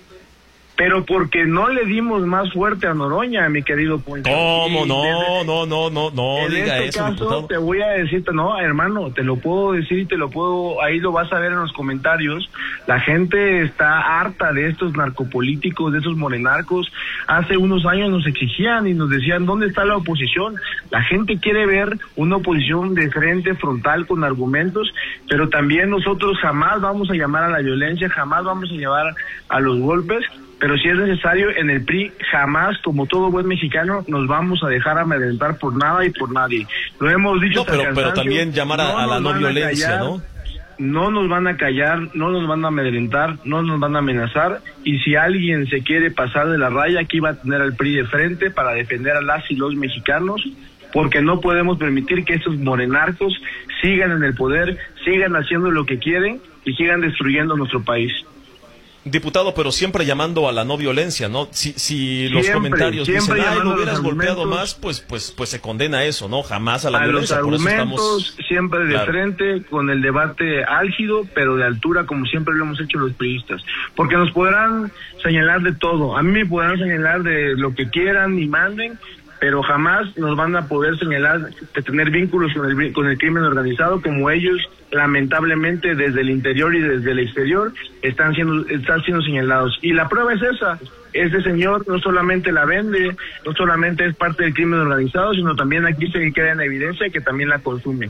T: pero porque no le dimos más fuerte a Noroña, mi querido Poncho.
B: ¿Cómo?
T: Y
B: No,
T: desde,
B: no, no, no, no
T: en
B: diga
T: este
B: eso,
T: caso,
B: diputado.
T: te voy a decirte, no, hermano, te lo puedo decir y te lo puedo, ahí lo vas a ver en los comentarios. La gente está harta de estos narcopolíticos, de esos morenarcos. Hace unos años nos exigían y nos decían, ¿dónde está la oposición? La gente quiere ver una oposición de frente, frontal, con argumentos, pero también nosotros jamás vamos a llamar a la violencia, jamás vamos a llevar a los golpes. Pero si es necesario, en el P R I jamás, como todo buen mexicano, nos vamos a dejar amedrentar por nada y por nadie. Lo hemos dicho.
B: No, pero, pero también llamar a,
T: no
B: a la no violencia,
T: callar,
B: ¿no?
T: No nos van a callar, no nos van a amedrentar, no nos van a amenazar. Y si alguien se quiere pasar de la raya, aquí va a tener al P R I de frente para defender a las y los mexicanos, porque no podemos permitir que estos morenarcos sigan en el poder, sigan haciendo lo que quieren y sigan destruyendo nuestro país.
B: Diputado, pero siempre llamando a la no violencia, ¿no? Si, si los
T: siempre,
B: comentarios
T: siempre
B: dicen, ay, lo hubieras golpeado
T: argumentos,
B: más, pues, pues, pues se condena eso, ¿no? Jamás a la
T: a
B: violencia.
T: los argumentos,
B: por eso estamos...
T: siempre de
B: claro.
T: frente, con el debate álgido, pero de altura, como siempre lo hemos hecho los priistas. Porque nos podrán señalar de todo. A mí me podrán señalar de lo que quieran y manden, pero jamás nos van a poder señalar de tener vínculos con el, con el crimen organizado, como ellos lamentablemente desde el interior y desde el exterior están siendo están siendo señalados. Y la prueba es esa: este señor no solamente la vende, no solamente es parte del crimen organizado, sino también aquí se queda en evidencia que también la consume.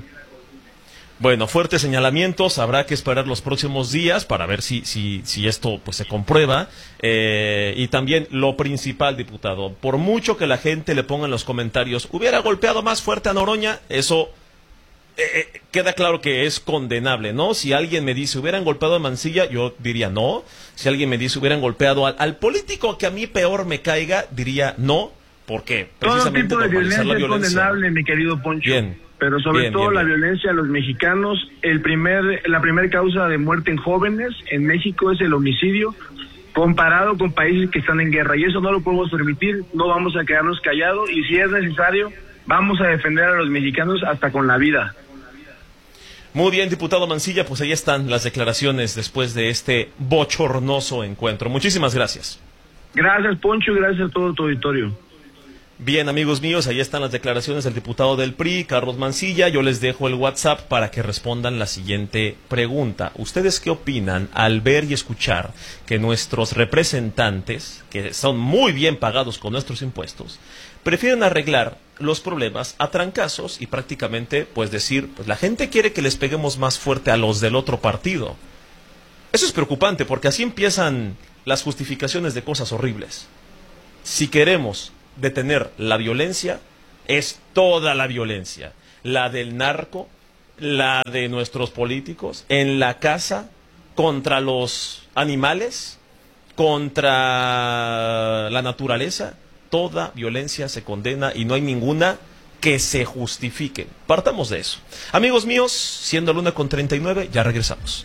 B: Bueno, fuertes señalamientos, habrá que esperar los próximos días para ver si si, si esto pues se comprueba. Eh, y también lo principal, diputado, por mucho que la gente le ponga en los comentarios, hubiera golpeado más fuerte a Noroña, eso eh, eh, queda claro que es condenable, ¿no? Si alguien me dice, hubieran golpeado a Mancilla, yo diría no. Si alguien me dice, hubieran golpeado al, al político que a mí peor me caiga, diría no. ¿Por qué? Precisamente
T: todo tipo de
B: normalizar
T: violencia
B: la violencia.
T: Es condenable, mi querido Poncho.
B: Bien.
T: Pero sobre
B: bien,
T: todo
B: bien,
T: la
B: bien.
T: violencia a los mexicanos, el primer, la primera causa de muerte en jóvenes en México es el homicidio, comparado con países que están en guerra, y eso no lo podemos permitir, no vamos a quedarnos callados, y si es necesario, vamos a defender a los mexicanos hasta con la vida.
B: Muy bien, diputado Mancilla, pues ahí están las declaraciones después de este bochornoso encuentro. Muchísimas gracias.
T: Gracias, Poncho, y gracias a todo tu auditorio.
B: Bien, amigos míos, ahí están las declaraciones del diputado del P R I, Carlos Mancilla. Yo les dejo el WhatsApp para que respondan la siguiente pregunta. ¿Ustedes qué opinan al ver y escuchar que nuestros representantes, que son muy bien pagados con nuestros impuestos, prefieren arreglar los problemas a trancazos y prácticamente pues decir, pues la gente quiere que les peguemos más fuerte a los del otro partido? Eso es preocupante porque así empiezan las justificaciones de cosas horribles. Si queremos detener la violencia, es toda la violencia, la del narco, la de nuestros políticos, en la casa, contra los animales, contra la naturaleza, toda violencia se condena y no hay ninguna que se justifique. Partamos de eso. Amigos míos, siendo la una con treinta y nueve, ya regresamos.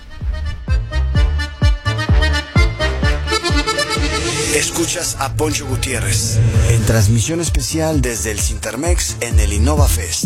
A: Escuchas a Poncho Gutiérrez en transmisión especial desde el Cintermex en el Innova Fest.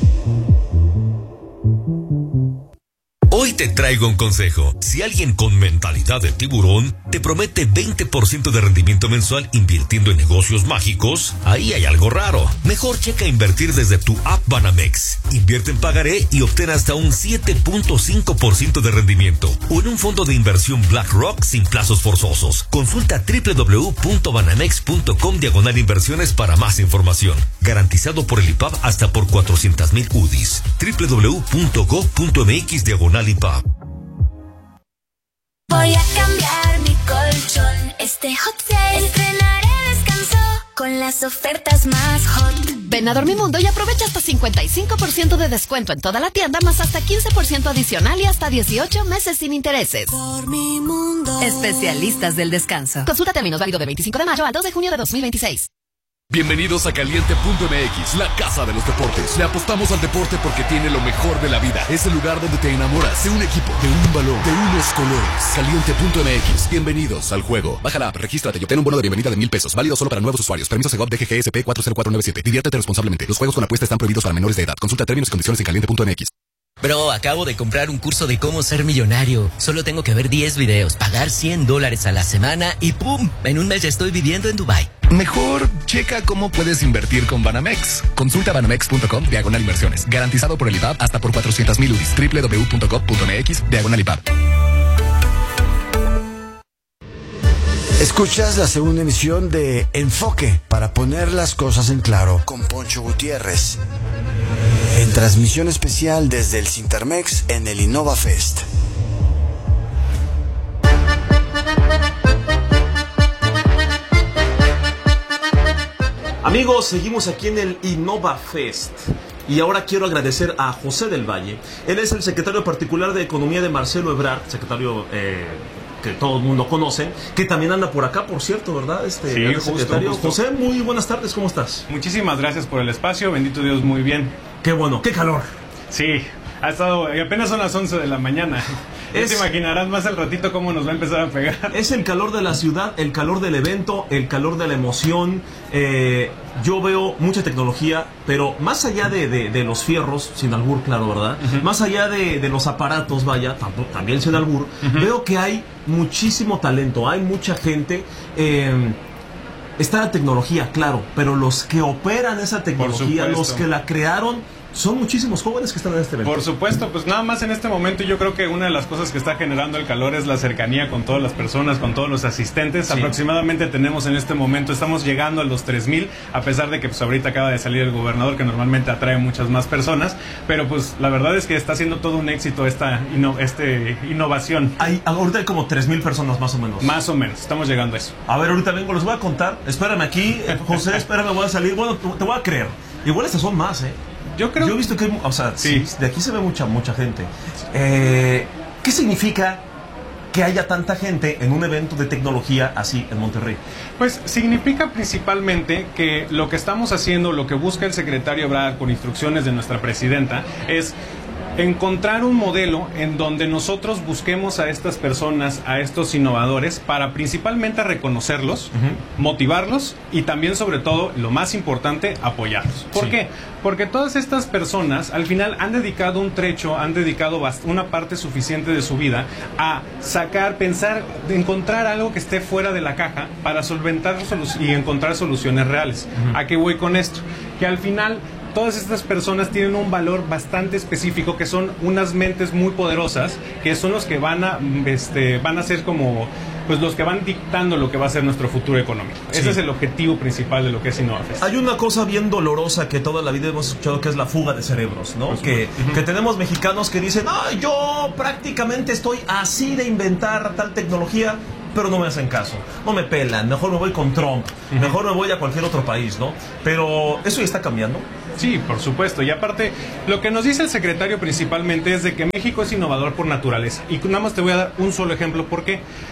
U: Hoy te traigo un consejo. Si alguien con mentalidad de tiburón te promete veinte por ciento de rendimiento mensual invirtiendo en negocios mágicos, ahí hay algo raro. Mejor checa invertir desde tu app Banamex. Invierte en pagaré y obtén hasta un siete punto cinco por ciento de rendimiento. O en un fondo de inversión BlackRock sin plazos forzosos. Consulta doble u doble u doble u punto banamex punto com diagonal inversiones para más información. Garantizado por el I P A B hasta por cuatrocientos mil U D Is. doble u doble u doble u punto gov punto mx diagonal I P A B.
V: Voy a cambiar mi colchón. Este hot sale estrenaré descanso con las ofertas más hot.
W: Ven a Dormimundo y aprovecha hasta cincuenta y cinco por ciento de descuento en toda la tienda, más hasta quince por ciento adicional y hasta dieciocho meses sin intereses.
V: Dormimundo.
W: Especialistas del descanso. Consulta términos, válido de veinticinco de mayo al dos de junio de dos mil veintiséis.
X: Bienvenidos a Caliente punto M X, la casa de los deportes. Le apostamos al deporte porque tiene lo mejor de la vida. Es el lugar donde te enamoras de un equipo, de un balón, de unos colores. Caliente punto M X, bienvenidos al juego. Baja la app, regístrate y obtén un bono de bienvenida de mil pesos. Válido solo para nuevos usuarios. Permiso Segov D G G S P cuatro cero cuatro nueve siete. Diviértete responsablemente. Los juegos con apuesta están prohibidos para menores de edad. Consulta términos y condiciones en Caliente punto M X.
Y: Bro, acabo de comprar un curso de cómo ser millonario. Solo tengo que ver diez videos, pagar cien dólares a la semana y ¡pum! En un mes ya estoy viviendo en Dubái.
X: Mejor checa cómo puedes invertir con Banamex. Consulta banamex punto com diagonal inversiones. Garantizado por el I P A B hasta por cuatrocientos mil U D Is. doble u doble u doble u punto gov punto mx diagonal I P A B.
A: Escuchas la segunda emisión de Enfoque para poner las cosas en claro con Poncho Gutiérrez. En transmisión especial desde el Cintermex en el Innova Fest.
B: Amigos, seguimos aquí en el Innova Fest. Y ahora quiero agradecer a José del Valle. Él es el secretario particular de Economía de Marcelo Ebrard, secretario eh, que todo el mundo conoce, que también anda por acá, por cierto, ¿verdad? Este,
Z: sí, justo,
B: secretario.
Z: justo.
B: José, muy buenas tardes, ¿cómo estás?
Z: Muchísimas gracias por el espacio, bendito Dios, muy bien.
B: Qué bueno, qué calor.
Z: Sí, ha estado, y apenas son las once de la mañana. Es, ya te imaginarás más al ratito cómo nos va a empezar a pegar.
B: Es el calor de la ciudad, el calor del evento, el calor de la emoción. Eh, yo veo mucha tecnología, pero más allá de, de, de los fierros, sin albur, claro, ¿verdad? Uh-huh. Más allá de, de los aparatos, vaya, tampoco, también sin albur, uh-huh. Veo que hay muchísimo talento, hay mucha gente. Eh, está la tecnología, claro, pero los que operan esa tecnología, los que la crearon, son muchísimos jóvenes que están en este evento.
Z: Por supuesto, pues nada más en este momento yo creo que una de las cosas que está generando el calor es la cercanía con todas las personas, con todos los asistentes. Sí. Aproximadamente tenemos en este momento, estamos llegando a los tres mil, a pesar de que pues ahorita acaba de salir el gobernador, que normalmente atrae muchas más personas, pero pues la verdad es que está siendo todo un éxito esta ino, este, innovación.
B: Hay, ahorita hay como tres mil personas más o menos.
Z: Más o menos, estamos llegando a eso.
B: A ver, ahorita vengo, les voy a contar, espérame aquí, José, espérame, voy a salir, bueno, te voy a creer, igual estas son más, ¿eh?
Z: Yo creo.
B: Yo he visto que, o sea,
Z: sí.
B: Sí, de aquí se ve mucha, mucha gente. Eh, ¿Qué significa que haya tanta gente en un evento de tecnología así en Monterrey?
Z: Pues significa principalmente que lo que estamos haciendo, lo que busca el secretario Ebrard con instrucciones de nuestra presidenta, es encontrar un modelo en donde nosotros busquemos a estas personas, a estos innovadores, para principalmente reconocerlos, uh-huh. motivarlos y también, sobre todo, lo más importante, apoyarlos. ¿Por sí. qué? Porque todas estas personas al final han dedicado un trecho, han dedicado una parte suficiente de su vida a sacar, pensar, encontrar algo que esté fuera de la caja para solventar y encontrar soluciones reales. Uh-huh. ¿A qué voy con esto? Que al final todas estas personas tienen un valor bastante específico, que son unas mentes muy poderosas, que son los que van a, este, van a ser como, pues los que van dictando lo que va a ser nuestro futuro económico. Sí. Ese es el objetivo principal de lo que es InnovaFest.
B: Hay una cosa bien dolorosa que toda la vida hemos escuchado, que es la fuga de cerebros, ¿no? Pues que, uh-huh. que tenemos mexicanos que dicen, ay, yo prácticamente estoy así de inventar tal tecnología, pero no me hacen caso, no me pelan, mejor me voy con Trump, uh-huh. mejor me voy a cualquier otro país, ¿no? Pero eso ya está cambiando.
Z: Sí, por supuesto. Y aparte, lo que nos dice el secretario principalmente es de que México es innovador por naturaleza. Y nada más te voy a dar un solo ejemplo. ¿Por qué?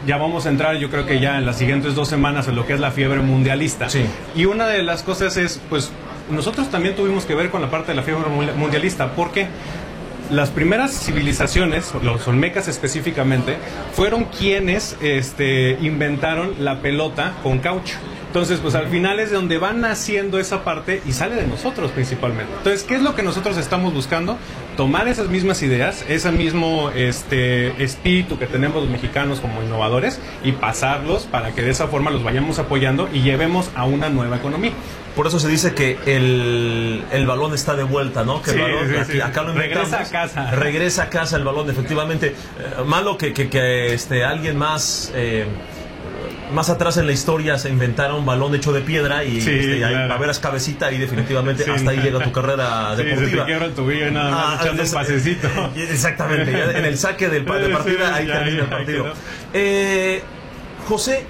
Z: ya vamos a entrar, yo creo que ya en las siguientes dos semanas, en lo que es la fiebre mundialista.
B: Sí.
Z: Y una de las cosas es, pues, nosotros también tuvimos que ver con la parte de la fiebre mundialista. ¿Por qué? Las primeras civilizaciones, los olmecas específicamente, fueron quienes este, inventaron la pelota con caucho. Entonces, pues al final es donde van naciendo esa parte y sale de nosotros principalmente. Entonces, ¿qué es lo que nosotros estamos buscando? Tomar esas mismas ideas, ese mismo este, espíritu que tenemos los mexicanos como innovadores y pasarlos para que de esa forma los vayamos apoyando y llevemos a una nueva economía.
B: Por eso se dice que el, el balón está de vuelta, ¿no? Que el
Z: Sí,
B: balón,
Z: sí,
B: aquí,
Z: sí.
B: acá lo
Z: Regresa
B: inventamos.
Z: a casa.
B: Regresa a casa el balón, efectivamente. Eh, malo que, que, que este, alguien más... Eh, más atrás en la historia se inventara un balón hecho de piedra y,
Z: Sí,
B: este, y ahí
Z: claro.
B: a veras cabecita y definitivamente
Z: Sí.
B: hasta ahí llega tu carrera
Z: Sí,
B: deportiva.
Z: se te quiebra el tobillo y nada más
B: Ah,
Z: echando un
B: es-
Z: pasecito.
B: eh, Exactamente, ya en el saque del, pa- de partida ahí
Z: Sí, ya,
B: termina
Z: ya,
B: el partido.
Z: quedó.
B: Eh, José,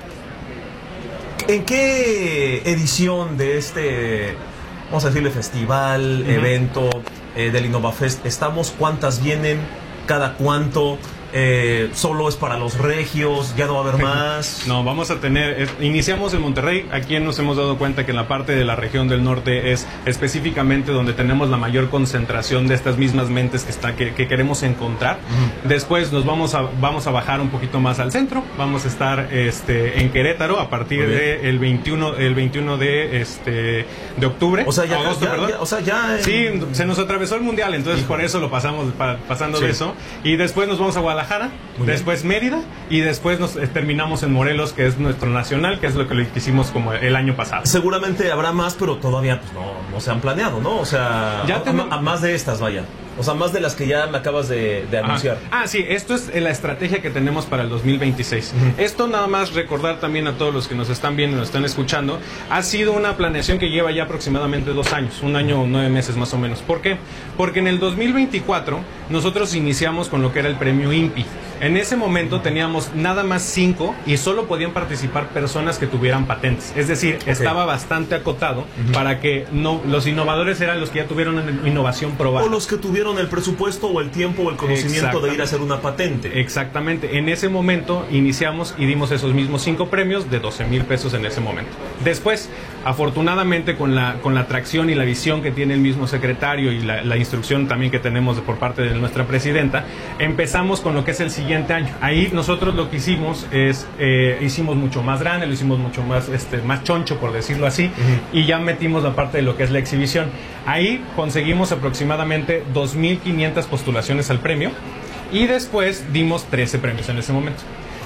B: ¿en qué edición de este, vamos a decirle, festival,
Z: Ujú.
B: evento eh, del InnovaFest estamos? ¿Cuántas vienen? ¿Cada cuánto? Eh, ¿Solo es para los regios? ¿Ya no va a haber más?
Z: No, vamos a tener, es- iniciamos en Monterrey, aquí nos hemos dado cuenta que en la parte de la región del norte es específicamente donde tenemos la mayor concentración de estas mismas mentes que, está, que, que queremos encontrar.
B: Ujú.
Z: Después nos vamos a, vamos a bajar un poquito más al centro, vamos a estar este, en Querétaro a partir
B: Muy bien.
Z: del veintiuno, el veintiuno de, este, de octubre.
B: O sea, ya-
Z: agosto,
B: ya-
Z: perdón.
B: ya- o sea, ya en-
Z: Sí, se nos atravesó el mundial, entonces por eso lo pasamos pa- pasando
B: Sí.
Z: de eso. Y después nos vamos a Guadalajara,
B: Muy bien.
Z: después Mérida y después nos eh, terminamos en Morelos, que es nuestro nacional, que es lo que lo hicimos como el año pasado.
B: Seguramente habrá más, pero todavía pues, no, no se han planeado, ¿no? O sea,
Z: Ya
B: a,
Z: tenemos-
B: a- a más de estas, vaya. O sea, más de las que ya me acabas de, de anunciar.
Z: Ah, sí, esto es la estrategia que tenemos para el dos mil veintiséis. Esto nada más recordar también a todos los que nos están viendo y nos están escuchando, ha sido una planeación que lleva ya aproximadamente dos años, un año o nueve meses más o menos. ¿Por qué? Porque en el dos mil veinticuatro nosotros iniciamos con lo que era el premio INPI. En ese momento teníamos nada más cinco y solo podían participar personas que tuvieran patentes. Es decir, estaba bastante acotado para que no los innovadores eran los que ya tuvieron una innovación probada.
B: O los que tuvieron el presupuesto o el tiempo o el conocimiento de ir a hacer una patente.
Z: Exactamente. En ese momento iniciamos y dimos esos mismos cinco premios de doce mil pesos en ese momento. Después, afortunadamente, con la, con la atracción y la visión que tiene el mismo secretario y la, la instrucción también que tenemos por parte de nuestra presidenta, empezamos con lo que es el siguiente año. Ahí nosotros lo que hicimos es, eh, hicimos mucho más grande, lo hicimos mucho más, este, más choncho, por decirlo así, uh-huh. y ya metimos la parte de lo que es la exhibición. Ahí conseguimos aproximadamente dos mil quinientas postulaciones al premio y después dimos trece premios en ese momento.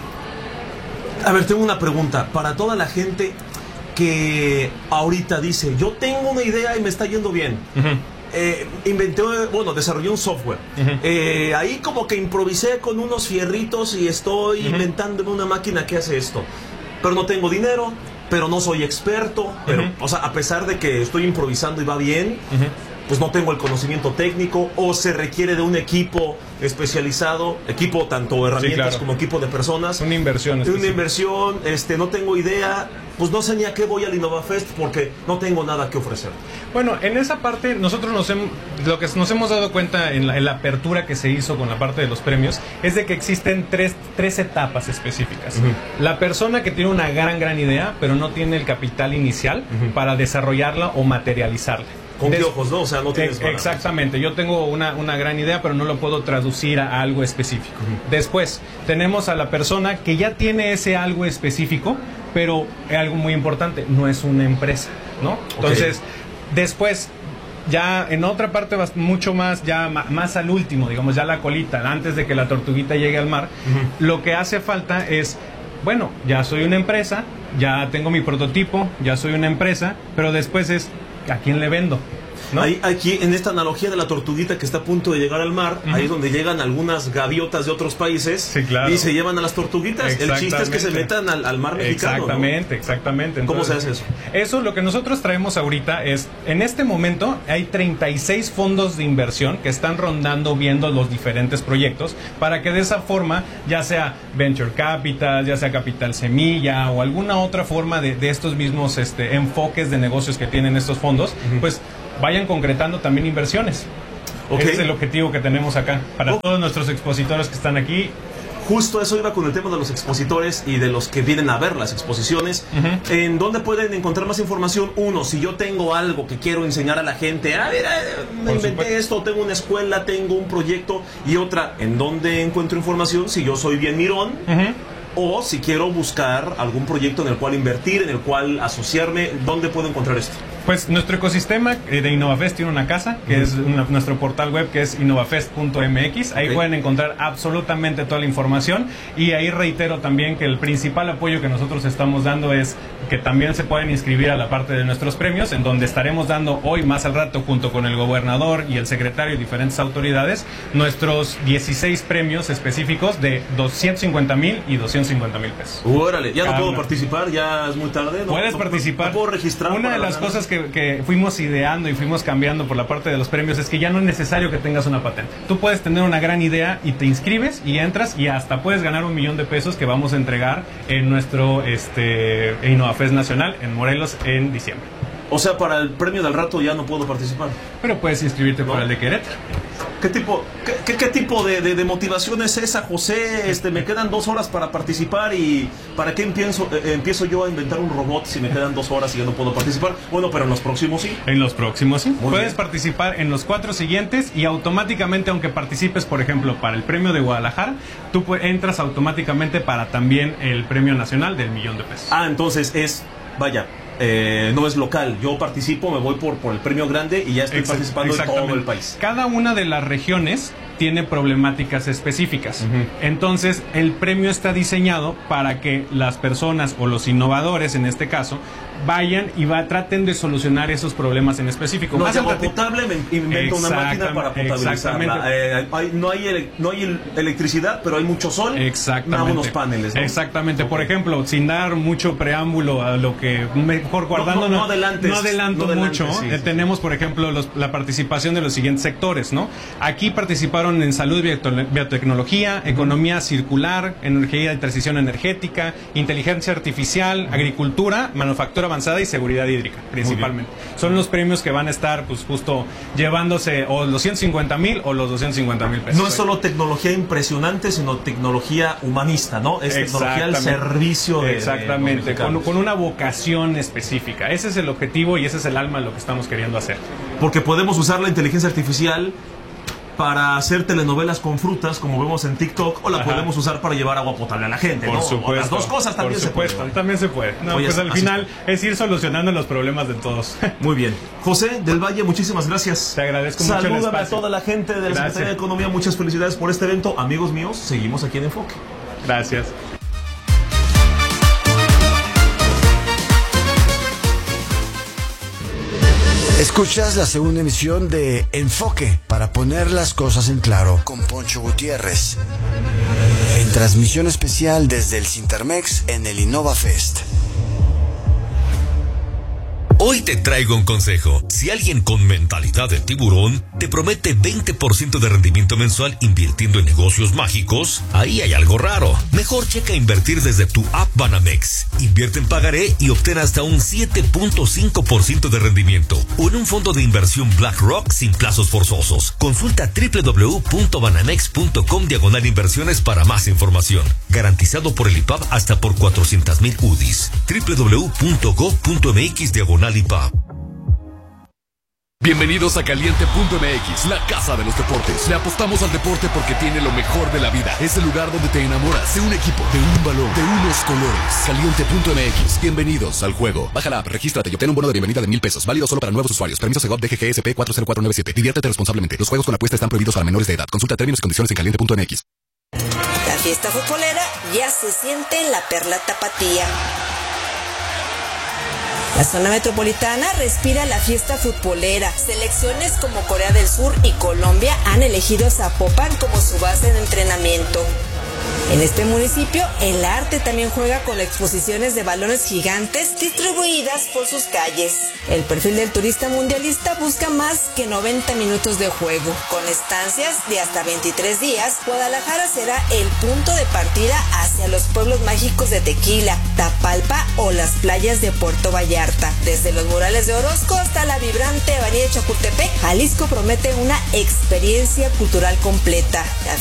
B: A ver, tengo una pregunta para toda la gente que ahorita dice, yo tengo una idea y me está yendo bien. Uh-huh. Eh, inventé, bueno, desarrollé un software. Uh-huh. Eh, ahí como que improvisé con unos fierritos y estoy uh-huh. inventándome una máquina que hace esto. Pero no tengo dinero, pero no soy experto. Pero, uh-huh. o sea, a pesar de que estoy improvisando y va bien, uh-huh. pues no tengo el conocimiento técnico o se requiere de un equipo especializado, equipo tanto herramientas sí, claro. como equipo de personas.
Z: Una inversión.
B: Una inversión, este, no tengo idea, pues no sé ni a qué voy al InnovaFest porque no tengo nada que ofrecer.
Z: Bueno, en esa parte nosotros nos hemos, lo que nos hemos dado cuenta en la, en la apertura que se hizo con la parte de los premios es de que existen tres, tres etapas específicas. Uh-huh. La persona que tiene una gran, gran idea, pero no tiene el capital inicial uh-huh. para desarrollarla o materializarla.
B: Con Des- ojos, ¿no? O sea, no tienes
Z: eh, Exactamente. Yo tengo una, una gran idea, pero no lo puedo traducir a algo específico. Uh-huh. Después, tenemos a la persona que ya tiene ese algo específico, pero es algo muy importante, no es una empresa, ¿no? Entonces, okay. después, ya en otra parte, mucho más, ya más al último, digamos, ya la colita, antes de que la tortuguita llegue al mar, uh-huh. lo que hace falta es, bueno, ya soy una empresa, ya tengo mi prototipo, ya soy una empresa, pero después es, ¿a quién le vendo? ¿No?
B: Ahí, aquí, en esta analogía de la tortuguita que está a punto de llegar al mar, uh-huh. ahí es donde llegan algunas gaviotas de otros países
Z: sí, claro.
B: y se llevan a las tortuguitas. El chiste es que se metan al, al mar mexicano.
Z: Exactamente,
B: ¿no?
Z: exactamente. Entonces,
B: ¿cómo se hace eso?
Z: Eso lo que nosotros traemos ahorita es, en este momento hay treinta y seis fondos de inversión que están rondando viendo los diferentes proyectos para que de esa forma, ya sea Venture Capital, ya sea Capital Semilla o alguna otra forma de, de estos mismos este, enfoques de negocios que tienen estos fondos, uh-huh. pues vayan concretando también inversiones. Okay. Ese es el objetivo que tenemos acá. Para oh. todos nuestros expositores que están aquí,
B: justo eso iba con el tema de los expositores y de los que vienen a ver las exposiciones. Uh-huh. ¿En dónde pueden encontrar más información? Uno, si yo tengo algo que quiero enseñar a la gente, ah, mira, me Por inventé supuesto. esto, tengo una escuela, tengo un proyecto. Y otra, ¿en dónde encuentro información si yo soy bien mirón? Uh-huh. O si quiero buscar algún proyecto en el cual invertir, en el cual asociarme, ¿dónde puedo encontrar esto?
Z: Pues nuestro ecosistema de InnovaFest tiene una casa, que uh-huh. es una, nuestro portal web, que es innovafest punto m x. Ahí okay. pueden encontrar absolutamente toda la información. Y ahí reitero también que el principal apoyo que nosotros estamos dando es que también se pueden inscribir a la parte de nuestros premios, en donde estaremos dando hoy más al rato, junto con el gobernador y el secretario y diferentes autoridades, nuestros dieciséis premios específicos de doscientos cincuenta mil y doscientos cincuenta mil pesos.
B: Órale, ya no puedo una. participar, ya es muy tarde. ¿no?
Z: Puedes
B: no,
Z: participar.
B: No puedo registrar.
Z: Una de las cosas que, que fuimos ideando y fuimos cambiando por la parte de los premios es que ya no es necesario que tengas una patente. Tú puedes tener una gran idea y te inscribes y entras y hasta puedes ganar un millón de pesos que vamos a entregar en nuestro este, InnovaFest Nacional en Morelos en diciembre.
B: O sea, para el premio del rato ya no puedo participar.
Z: Pero puedes inscribirte ¿No? para el de Querétaro.
B: ¿Qué tipo, qué, qué, qué tipo de, de, de motivación es esa, José? Este, me quedan dos horas para participar y ¿para qué empiezo, eh, empiezo yo a inventar un robot si me quedan dos horas y ya no puedo participar? Bueno, pero en los próximos sí.
Z: En los próximos sí.
B: Muy
Z: Puedes
B: bien.
Z: participar en los cuatro siguientes y automáticamente, aunque participes, por ejemplo, para el premio de Guadalajara, tú entras automáticamente para también el premio nacional del millón de pesos.
B: Ah, entonces es, vaya... Eh, no es local, yo participo, me voy por, por el premio grande y ya estoy Exact, participando en todo el país.
Z: Cada una de las regiones tiene problemáticas específicas. Uh-huh. Entonces, el premio está diseñado para que las personas o los innovadores, en este caso, vayan y va, traten de solucionar esos problemas en específico.
B: No,
Z: Más
B: agua potable, me invento una máquina para potabilizarla. Eh, hay, no, hay ele, no hay electricidad, pero hay mucho sol.
Z: Exactamente.
B: Unos paneles, ¿no?
Z: Exactamente. Okay. Por ejemplo, sin dar mucho preámbulo a lo que mejor guardándonos.
B: No, no, no adelantes.
Z: No adelanto
B: no
Z: mucho.
B: Adelante, sí,
Z: eh,
B: sí.
Z: Tenemos, por ejemplo, los, la participación de los siguientes sectores, ¿no? Aquí participaron en salud, biotecnología, economía circular, energía y transición energética, inteligencia artificial, agricultura, manufactura avanzada y seguridad hídrica, principalmente. Son los premios que van a estar, pues, justo llevándose o los ciento cincuenta mil o los doscientos cincuenta mil pesos.
B: No es solo tecnología impresionante, sino tecnología humanista, ¿no? Es tecnología al servicio de...
Z: Exactamente, de con, con una vocación específica. Ese es el objetivo y ese es el alma de lo que estamos queriendo hacer.
B: Porque podemos usar la inteligencia artificial para hacer telenovelas con frutas, como vemos en TikTok, o la Ajá. podemos usar para llevar agua potable a la gente,
Z: por
B: ¿no?
Z: Supuesto,
B: o las dos cosas también
Z: por supuesto,
B: se puede.
Z: También se puede. No, Oye, pues al final es ir solucionando los problemas de todos.
B: Muy bien. José del Valle, muchísimas gracias.
Z: Te agradezco mucho el espacio.
B: Salúdame a toda la gente de la gracias. Secretaría de Economía. Muchas felicidades por este evento. Amigos míos, seguimos aquí en Enfoque.
Z: Gracias.
A: Escuchas la segunda emisión de Enfoque para poner las cosas en claro con Poncho Gutiérrez. En transmisión especial desde el Cintermex en el InnovaFest.
U: Hoy te traigo un consejo. Si alguien con mentalidad de tiburón te promete veinte por ciento de rendimiento mensual invirtiendo en negocios mágicos, ahí hay algo raro. Mejor checa invertir desde tu app Banamex. Invierte en pagaré y obtén hasta un siete punto cinco por ciento de rendimiento. O en un fondo de inversión BlackRock sin plazos forzosos. Consulta doble u doble u doble u punto banamex punto com diagonal inversiones para más información. Garantizado por el I P A B hasta por cuatrocientos mil U D Is. doble u doble u doble u punto gov punto mx diagonal I P A B.
X: Bienvenidos a Caliente punto m x, la casa de los deportes. Le apostamos al deporte porque tiene lo mejor de la vida. Es el lugar donde te enamoras de un equipo, de un balón, de unos colores. Caliente punto m x. Bienvenidos al juego. Baja la app, regístrate y obtén un bono de bienvenida de mil pesos. Válido solo para nuevos usuarios. Permiso Segov D G G S P cuatro cero cuatro nueve siete. Diviértete responsablemente. Los juegos con apuesta están prohibidos para menores de edad. Consulta términos y condiciones en caliente punto m x.
C: La fiesta futbolera ya se siente en la Perla Tapatía. La zona metropolitana respira la fiesta futbolera. Selecciones como Corea del Sur y Colombia han elegido Zapopan como su base de entrenamiento. En este municipio, el arte también juega con exposiciones de balones gigantes distribuidas por sus calles. El perfil del turista mundialista busca más que noventa minutos de juego. Con estancias de hasta veintitrés días, Guadalajara será el punto de partida hacia los pueblos mágicos de Tequila, Tapalpa o las playas de Puerto Vallarta. Desde los murales de Orozco hasta la vibrante avenida Chapultepec, Jalisco promete una experiencia cultural completa. La